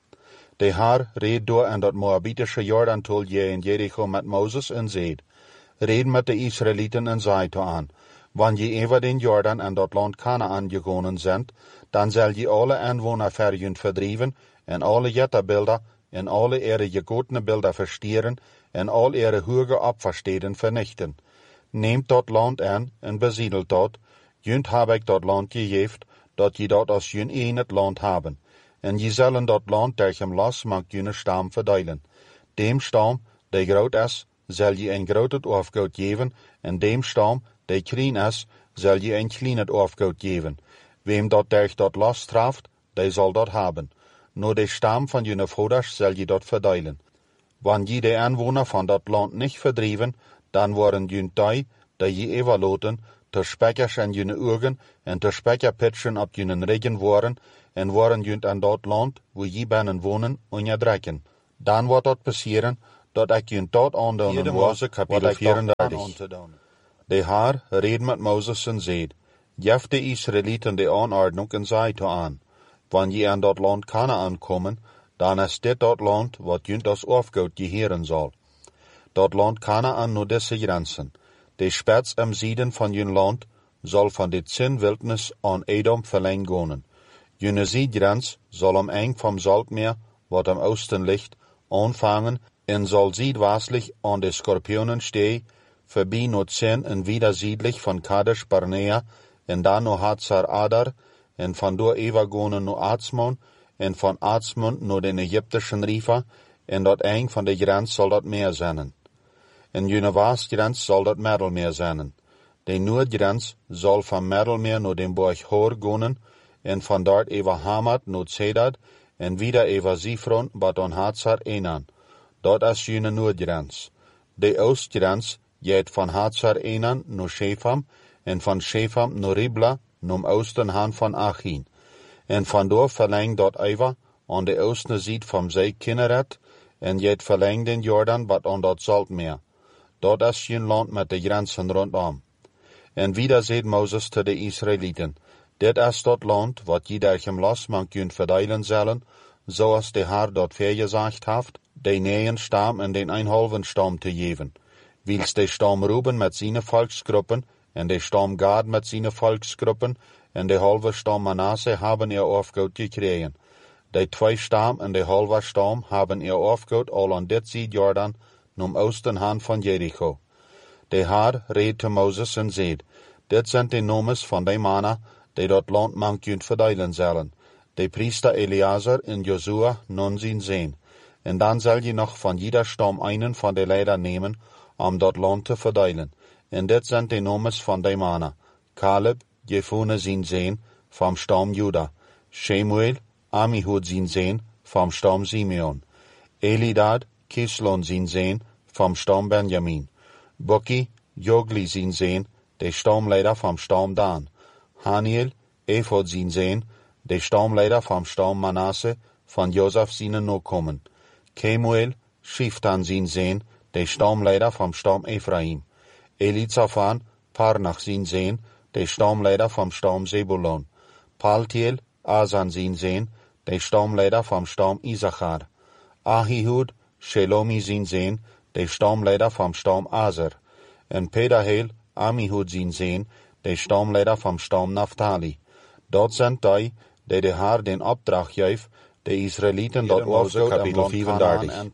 De Haar reed door aan dat Moabitische Jordantol in Jericho met Moses en zeid, red met de Israëlieten en zei to aan, wanneer je over den Jordan en dat land Kanaan gekomen zendt, dan zal je alle aanwoner verjun verdrieven en alle jetterbeelden en alle ihre gegotene beelden verstieren en al ihre hoge opversteden vernichten. Neemt dat land aan en besiedelt dat, junt heb ik dat land gegeven, dat je dat als jun een het land hebben. En je zullen dat land durch hem los mag june stam verdelen. Dem stam, die groot is, zal je een groot afgoed geven, en dem stam, die klein is, zal je een klein afgoed geven. Wem dat durch dat los traft, die zal dat hebben. Nur de stam van june vaders zal je dat verdelen. Wanneer je de aanwoner van dat land niet verdrieven, dan worden jun die je overlaten, ter spekkers en june ogen, en ter spekkerpitchen op june regen worden, en worden junt aan dat land, wo je binnen wonen, onderdrukken. Dan wordt dat passeren, dat ik junt dat aandoen was, kapitel 34. De Haar reed met Moses en zeid, jef de Israëlieten de aanordnung en zei to aan, wanneer je aan dat land Kanaan komen, dan is dit dat land wat junt als afgoed geheren zal. Dat land Kanaan nur deze grenzen. De spets am Süden van jun land zal van dit zin wildnis aan Edom verlengd gonen. June Südgrens zal am eng vom Saltmeer, wat am Osten ligt, aanvangen en zal südwestlich aan de Skorpionen stehen, voorbij Noord-Zin en wieder südlich van Kadesh Barnea, en dan naar Hatzar Adar, en van door Eva gonen naar Atzmon, en van Atzmon naar den Egyptischen Riva, en dat eng van de grens zal dat meer zijn. En june westgrens zal dat Middelmeer zijn. De noordgrens zal van Middelmeer naar den Berg Hor gonen, en van dort Eva Hamad naar Zedad, en wieder Eva Zifron, bat on Hatzar Enan. Dat is june noordgrens. De oostgrens geht van Hatzar Enan naar Shefam, en van Shefam naar Ribla, nom oosten han van Achin. En vandoor verlengt dat Eva aan de oosten ziet van zee Kinneret, en jet verlengt den Jordan wat aan dat Saltmeer. Dat is geen land met de grenzen rondom. En wieder zegt Moses te de Israëlieten, dit is dat land wat je daar hem los man kunt verdelen zullen, zoals de Haar dat vergezegd heeft, de neuen stam en den einhalven stam te geven. Wils de stam Ruben met zijn volksgroepen, en de stam Gad met zijn volksgroepen, en de halve stam Manasse hebben ihr afgoed gekregen. De twee stam en de halve stam hebben ihr afgoed al aan dit ziet Jordan, nom oosten hand van Jericho. De Haar reed te Moses en zeid, dit zijn de nomes van de mannen, die dat land man kunt verdelen zullen. De priester Eleazar en Josua nun zien zijn. En dan zal je nog van jeder stam einen van de leider nemen, om dat land te verdelen. En dit zijn de nomes van de mannen. Caleb, Jefune zien zijn, vom stam Juda. Shemuel, Amihud zien zijn, vom stam Simeon. Elidad, Kislon zien zijn, vom stam Benjamin. Bukki, Jogli zien zijn, de stamleider vom stam Dan. Haniel, Ephod zien zijn, de stamleider vom stam Manasse, van Josef zijn Nachkommen. Kemuel, Shiftan zien zijn, de stamleider vom stam Ephraim. Elizaphan, Parnach zien zijn, de stamleider vom stam Zebulon. Paltiel, Asan zien zijn, de stamleider vom stam Issachar. Ahihud, Shelomi zien zijn, de stamleider vom stam Aser. En Pedahel, Amihud zien zijn, de stamleider vom stam Naphtali. Dat zijn die, die de Haar den opdracht geeft, de Israëlieten dat afgoed kapitel 34.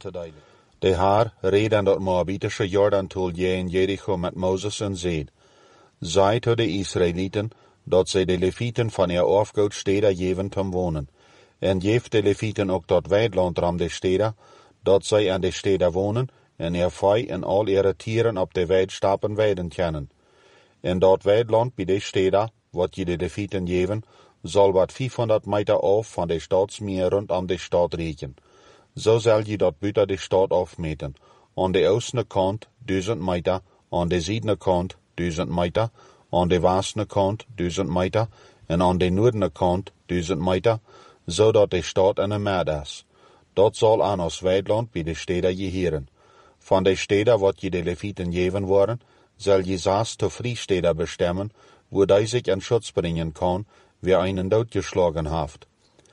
De Haar reed aan dat Moabitische Jordan toe in Jericho met Moses en zeid, zei tot de Israëlieten, dat zij de Levieten van ihr afgoed steden geven te wonen. En geef de Levieten ook dat weidland ram de steden, dat zij aan de steden wonen, en ihr vee en al ihre tieren op de weidstappen weiden kennen. En dat weidland bij de steden, wat je de Levieten geven, zal wat 500 meter af van de stadsmeer rondom de stad reiken. Zo zal je dat buiten de stad afmeten. Aan de oostelijke kant 1000 meter, aan de zuidelijke kant 1000 meter, aan de westelijke kant 1000 meter, en aan de noordelijke kant 1000 meter, zodat de stad in een meer is. Dat zal aan ons weidland bij de steden geheren. Van de steden wat je de Levieten geven worden, zal je 6 te Vrijsteden bestemmen, wo die zich in Schutz brengen kan, wie einen doodgeslagen heeft.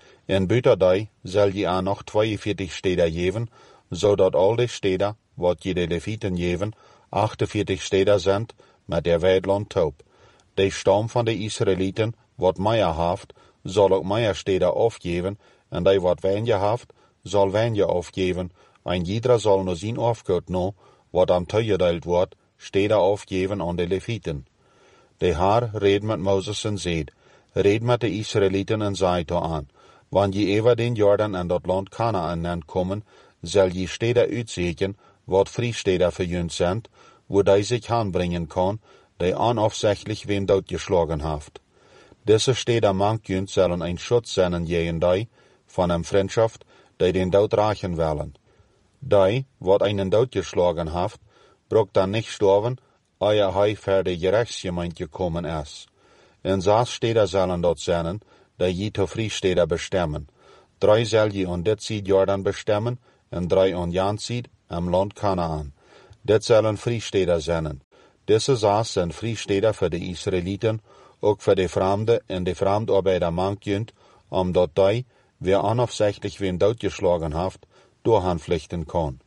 En buiten die zal je aan nog 42 steden geven, zodat al de steden, wat je de Levieten geven, 48 steden zijn, met der weidland taub. De stam van de Israëlieten, wat meer heeft, zal ook meer steden afgeven, en die wat weinig heeft, zal weinig afgeven, en ieder zal nur zijn afgoed no, wat am toegedeeld wordt, steden afgeven aan de Levieten. De Haar reed met Moses en zeid, reed met de Israëlieten en zei to aan, wanneer je over den Jordan en dat land Kanaan nennt komen, zal je steden uitzeken, wat Vrijsteden voor junt zijn, wo die zich aanbrengen kan, die onafsichtlich wem doodgeslagen heeft. Deze steden mank zullen een schutz zijn tegen die, van een vriendschaft, die den dood rachen willen. Die, wat einen doodgeslagen heeft, braucht dan niet sterven, euer Hei für die Gerechtsgemeinde gekommen ist. En 6 Städter sollen dort sein, die je zu Friedstädter bestemmen. 3 soll je on dit Sied Jordan bestemmen, en 3 on Jan Sied am Land Kanaan. Dit sollen Friedstädter sein. Diese 6 sind Friedstädter für die Israeliten, auch für die Fremden en die Fremdarbeiter mangt, dort die, wer unabsichtlich wen doodgeschlagen haft, durchhanflichten kann.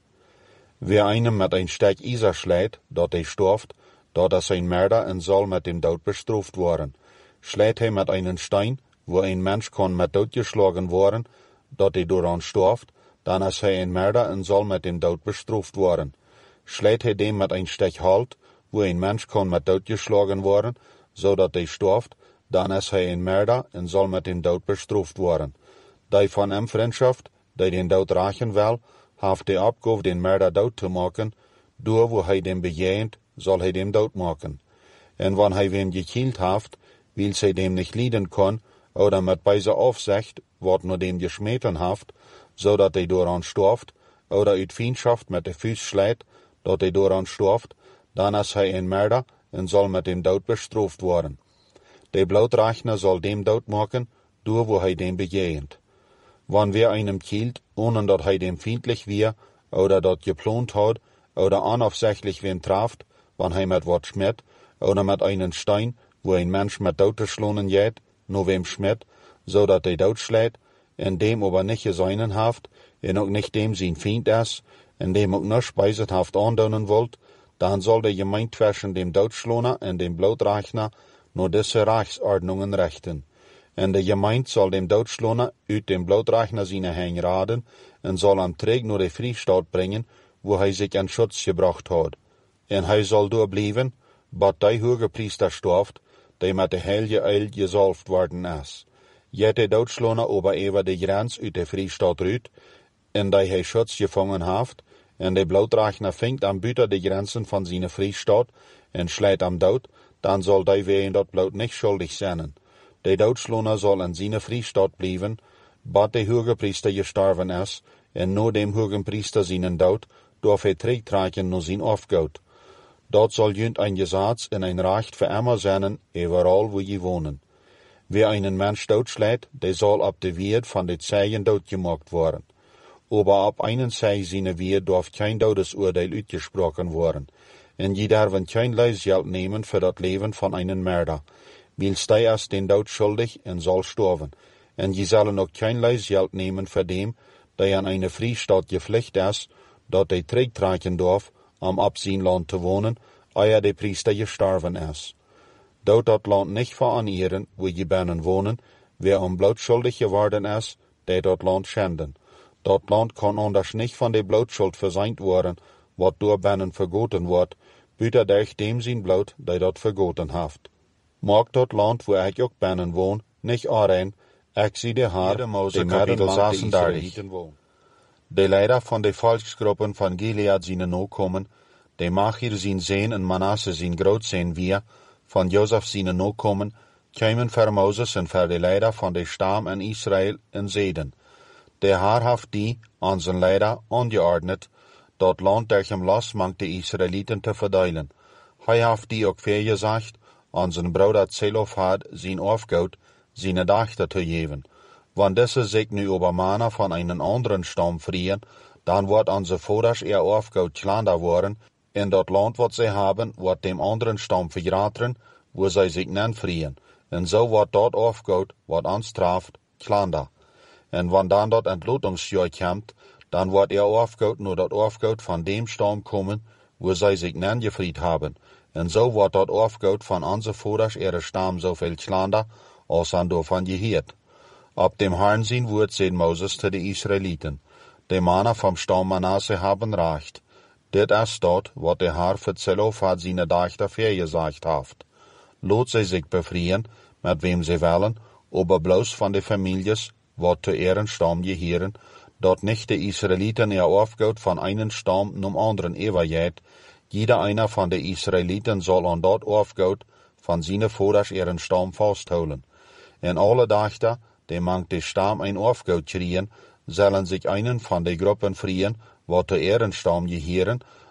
Wer einem mit ein Stück Iser schlägt, dort er storft, dort er sein Mörder und soll mit dem Tod bestraft worden. Schlägt er mit einem Stein, wo ein Mensch kann mit Tod geschlagen worden, dort er daran storft, dann ist er ein Mörder und soll mit dem Tod bestraft worden. Schlägt er dem mit ein Stück Halt, wo ein Mensch kann mit Tod geschlagen worden, so dat er storft, dann ist er ein Mörder und soll mit dem Tod bestraft worden. Die von ihm Freundschaft, die den Tod rächen will, haft die Abgabe, den Mörder Tod zu machen, durch wo er dem bejähnt, soll er dem Tod machen. Und wenn er wen gekillt haft, weil sie dem nicht lieden kann, oder mit beiser Aufsicht, wird nur dem geschmeten haft, so dat er daran storft, oder uit Feindschaft mit de Füß schlägt, dat er daran storft, dann ist er ein Mörder und soll mit dem Tod bestraft worden. Der Blutrechner soll dem Tod machen, durch wo er dem bejähnt. Wenn wer einem killt, ohne dat er dem feindlich wir, oder dat geplant hat, oder unabsichtlich wen trafft, wenn er mit wat schmiert, oder mit einem Stein, wo ein Mensch mit Tod geschlagen jet, nur wem schmiert, so dat er Tod schlägt, in dem aber nicht geseinen haft, und auch nicht dem sein Feind ist, in dem auch nur speisethaft andonen wollt, dann soll der Gemeinde zwischen dem Todschloner und dem Blutrechner nur diese Rechtsordnungen rechten. Und der Gemeinde soll dem Todschloner uit dem Blutrechner seine Hänge raden und soll am Träg nur den Friedstaat bringen, wo er sich an Schutz gebracht hat. Und er soll durchbleiben, bis der hohe Priester storft, der mit der Heilige Eil gesalbt worden ist. Jet der Todschloner aber über die Grenz uit der Friedstaat rüt, in der er Schutz gefangen haft, und der Blutrechner fängt am Büter die Grenzen von seiner Friedstaat und schlägt am Tod, dann soll der wer in dort Blut nicht schuldig sein. Der Todschloner soll in seiner Friedstaat bleiben, bis der hohe Priester gestorben ist, und nur dem hohen Priester seinen Tod, darf er trägtragen nur sein Aufgaut. Dort soll jünd ein Gesetz und ein Recht für immer sein, überall wo je wohnen. Wer einen Mensch totschlägt, der soll ab der Wied von den Zeigen totgemacht worden. Aber ab einen Zeig seine Wied darf kein Todesurteil ausgesprochen worden. Und je darf kein Leisgeld nehmen für das Leben von einem Mörder. Weil der ist den Tod schuldig und soll sterben. Und je sollen auch kein Leisgeld nehmen für dem, der an eine Friedstaat gepflichtet ist, dort er trägtragen darf, ab sein Land zu wohnen, ehe der Priester gestorben ist. Dort das Land nicht veranieren, wo je Bännen wohnen, wer blutschuldig geworden ist, der dort Land schänden. Dort Land kann anders nicht von der Blutschuld verseint worden, wat durch Bännen vergoten wird, büter durch dem sein Blut, der dort vergoten haft. Mag dort Land, wo ich auch Bännen wohn, nicht arein, ich sie der Haar, die Kapitel 36. Die Leiter von den Volksgruppen von Gilead sind nachkommen, die Machir sein Sehen und Manasse sein Großsehen wir, von Josef seine Nachkommen, kämen für Moses und für die Leiter von den Stamm in Israel in Seden. Der Herr haft die, unseren Leiter, angeordnet, dort Land durch im Lass mangt die Israeliten zu verdeilen. Er haft die auch gesagt, unseren Bruder Zelofhad sein Aufgaut, seine Dachter zu geben. Wenn diese sich nu über Mana von einem anderen Stamm frieren, dann wird unser Vaters ihr Aufgaut kleiner worden, in dort Land, was sie haben, wird dem anderen Stamm verraten, wo sie sich nennen frieren. Und so wird dort Aufgaut, was uns trifft, kleiner. Und wenn dann dort Entlotungsjahr kommt, dann wird ihr Aufgaut nur dort Aufgaut von dem Stamm kommen, wo sie sich nennen gefried haben. Und so wird dort Aufgaut von unser Vaters ihre Stamm so viel kleiner, als an davon gehört. Ab dem Herrn sein Wort sehen Moses zu den Israeliten. Die Männer vom Stamm Manasse haben Recht. Dit ist dort, was der Herr für Zelofhad seine Dachter vergesagt hat. Lot sie sich befreien, mit wem sie wollen, aber bloß von den Families, was zu ihren Stamm gehören, dort nicht die Israeliten ihr Aufgaut von einem Stamm zum anderen übergeht. Jeder einer von den Israeliten soll an dort Aufgaut von seinen Vaters ihren Stamm festholen. Und alle Dachter, die mangt die Stamm ein Aufgaut kriegen, sollen sich einen von den Gruppen freien, was zu ihren Stamm gehören,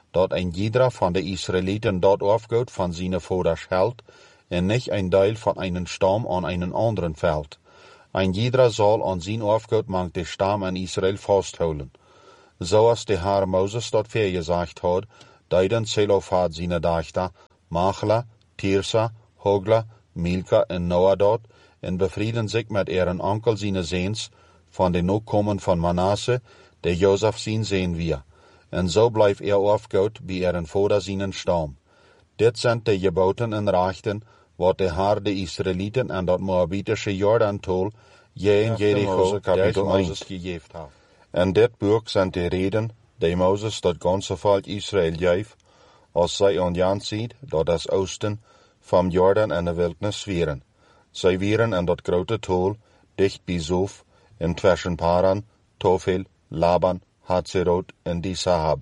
dat een jeder van de Israëlieten dort afgoot van zijn vaders held, en niet een deel van einen stam aan einen anderen veld. Ein jeder zal aan zijn afgoot mank de stam aan Israël vasthouden. Zoals de Heer Moses dat vergezegd had, deiden Zelofhad zijn dochter, Machla, Tirsa, Hogla, Milka en Noah dort, en bevrieden zich met ihren onkel zijn zeens, van de Nachkommen van Manasse, de Jozef zijn zeen wir. En zo blijft afgoot bij ihren vader zijn stam. Dit zijn de geboten en rechten, wat de Heer de Israëlieten en dat Moabitische Jordan-tol, je in Jericho, der Moses gegeven heeft. En dit boek zijn de reden, die Moses dat ganze volk Israël geeft, als zij aan Jan ziet, dat das oosten, van Jordan en de wildnis vieren. Zij vieren en dat grote tol, dicht bij Zof, in tussen Paran, Tofel, Laban, Hatzerot en die Sahab.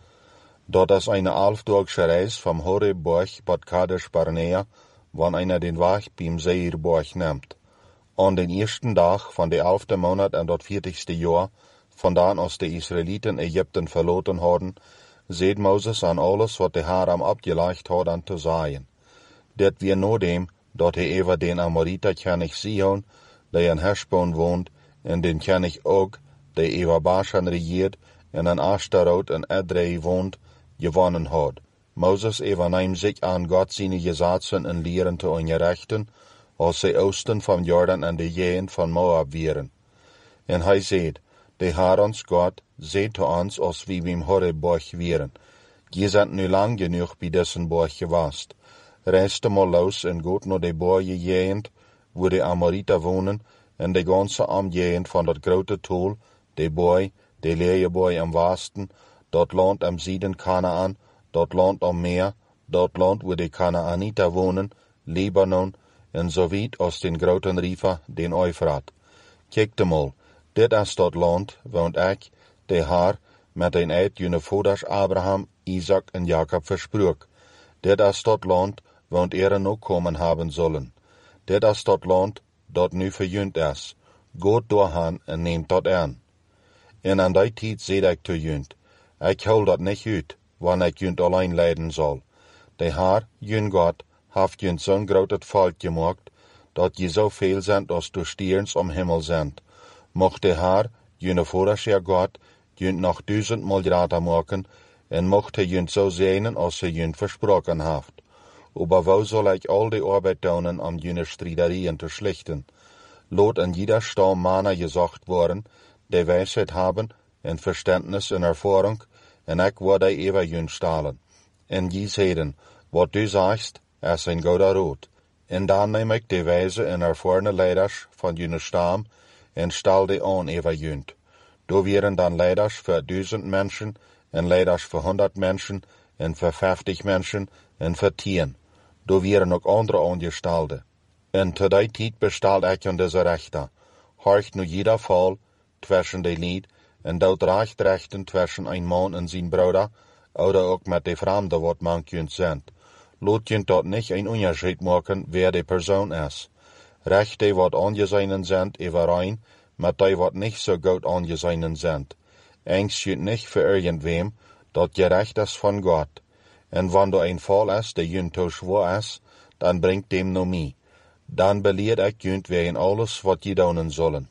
Dat is eine 11-dagsche reis vom Horeb-Berg Bad Kadesh Barnea, wann einer den Weg beim Seirberg nimmt. An den ersten Tag von der 11. Monat en dat 40. Jahr, vandaan als de Israëlieten Ägypten verloren hadden, seht Moses an alles wat de Heer am abgelegd had aan te zaaien. Dit weer no dem, dat hij even den Amorita König Sihon, der in Heshbon woont, en den König Og, der over Bashan regiert, en in Ashtarot en Edrei woont, gewonnen had. Moses even neemt zich aan God zijn gezatzen en leren te ongerechten, als zij oosten van Jordan en de jeen van Moab vieren. En hij zegt, de Heer ons God, seht te ons als wie beim Horeb-Berg vieren. Je zijn nu lang genoeg bij dessen Berg gewast. Reiste mal los en goed naar de Berge jeen, wo de Amorita wonen, en de ganze omgegend van dat grote tol, de Berg, de Leejeberg am Westen, dat land am Süden Kanaan, dat land am Meer, dat land wo de Kanaaniter wonen, Libanon, en zo weit als den groten river, den Euphrat. Kijkt mal, dit is dat land, woont ik, de Heer, met een eed jene vaders Abraham, Isaac en Jacob versprook. Dit is dat land, woont ere nog komen hebben zullen. Dit is dat land, dat nu verjunt is. Gaat doorgaan en neemt dat aan. En aan die tijd zei ik te junt, ik hou dat niet uit, wanneer ik junt alleen leiden zal. De Heer, jun God, heeft junt zo'n groot volk gemaakt, dat je zo veel zijn als de stierns om Himmel zijn. Mocht de Heer, june vorige God, junt nog 1000-mal grater maken, en mocht hij junt zo zijn als hij junt versproken heeft. Aber wo soll ich all die Arbeit doen om june striderien te schlichten? Lot in jeder Stamm Männer gesagt worden, die Weisheit haben, en Verständnis en Erfahrung, en ik werde ever jun stalen. En je zeiden, wat du sagst, is een goede rood. En dan neem ik de wijze en erfarene leiders van june Stamm, en stal die aan ever junt. Do wären dan leiders voor 1000 mensen, en leiders voor 100 mensen, en voor 50 mensen, en voor 10. Do wären ook andere aangestalde. En te die tijd bestalt ik aan deze rechter. Horcht nu jeder Fall tussen de lied, en doet rechten tussen een man en zijn broeder, oder ook met de vreemde wat man kunt zijn. Laat je dat niet een onderscheid maken, wer de persoon is. Recht die wat aangezeinen zijn, overeen, met die wat niet zo goed aangezeinen zijn. Angst je niet voor irgendwem, dat je recht is van God. En wanneer een Fall is, die je te schwor is, dan brengt dem no mee. Dan beleerd ik junt wegen alles wat je doen zullen.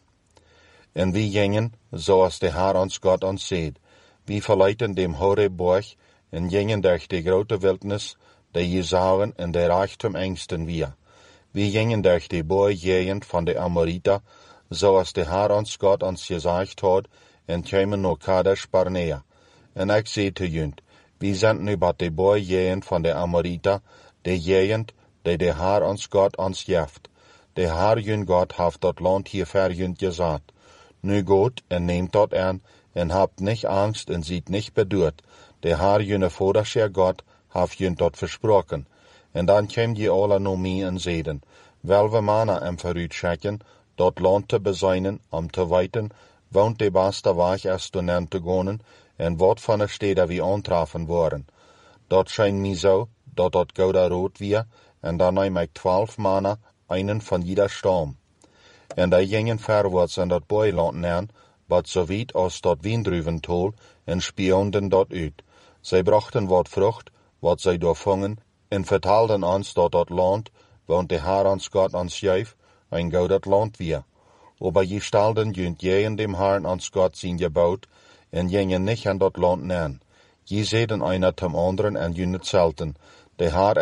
En wie gingen, zoals de Heer ons God ons zegt, wie verleiten dem Horeb-Berg, en gingen durch de grote wildnis, die je zagen en de reichtum engsten wir. Wie gingen durch de Berggegend van de Amorita, zoals de Heer ons God ons gezegd had, en kwamen naar Kadesh Barnea. En ik zei te junt, wie zijn nu bij de Berggegend van de Amorita, de gegend, die de Heer ons God ons geeft. De Heer jun God heeft dat land hier verjunt gezet. Nu gaat en neemt dat aan, en habt nicht Angst en ziet nicht bedurt. De Heer june vadersche God heeft junt dat versproken. En dan kwam je alle naar mij en zeiden, wel we mannen hem vooruit schikken, dat land te bezeinen, om te weten, woont de beste weg is toen aan te gaan, en wat van de steden we aantrafen worden. Dat schijnt mij zo, dat dat gouden rood weer, en dan neem ik 12 mannen, einen van jeder stam. En die gingen verwaarts in dat boeiland aan, wat zo weit als dat Wiendruiventol, en spionden dat uit. Zij brachten wat Frucht, wat zij doorvangen, en vertelden ons dat Land, want de Herr ons Gott ons geef, ein goudet Land weer. Aber je stelden junt je dem Herrn ons Gott zijn gebaut, en gingen nicht an dat Land nähen. Je zeiden einer zum anderen en junt zelten, de Herr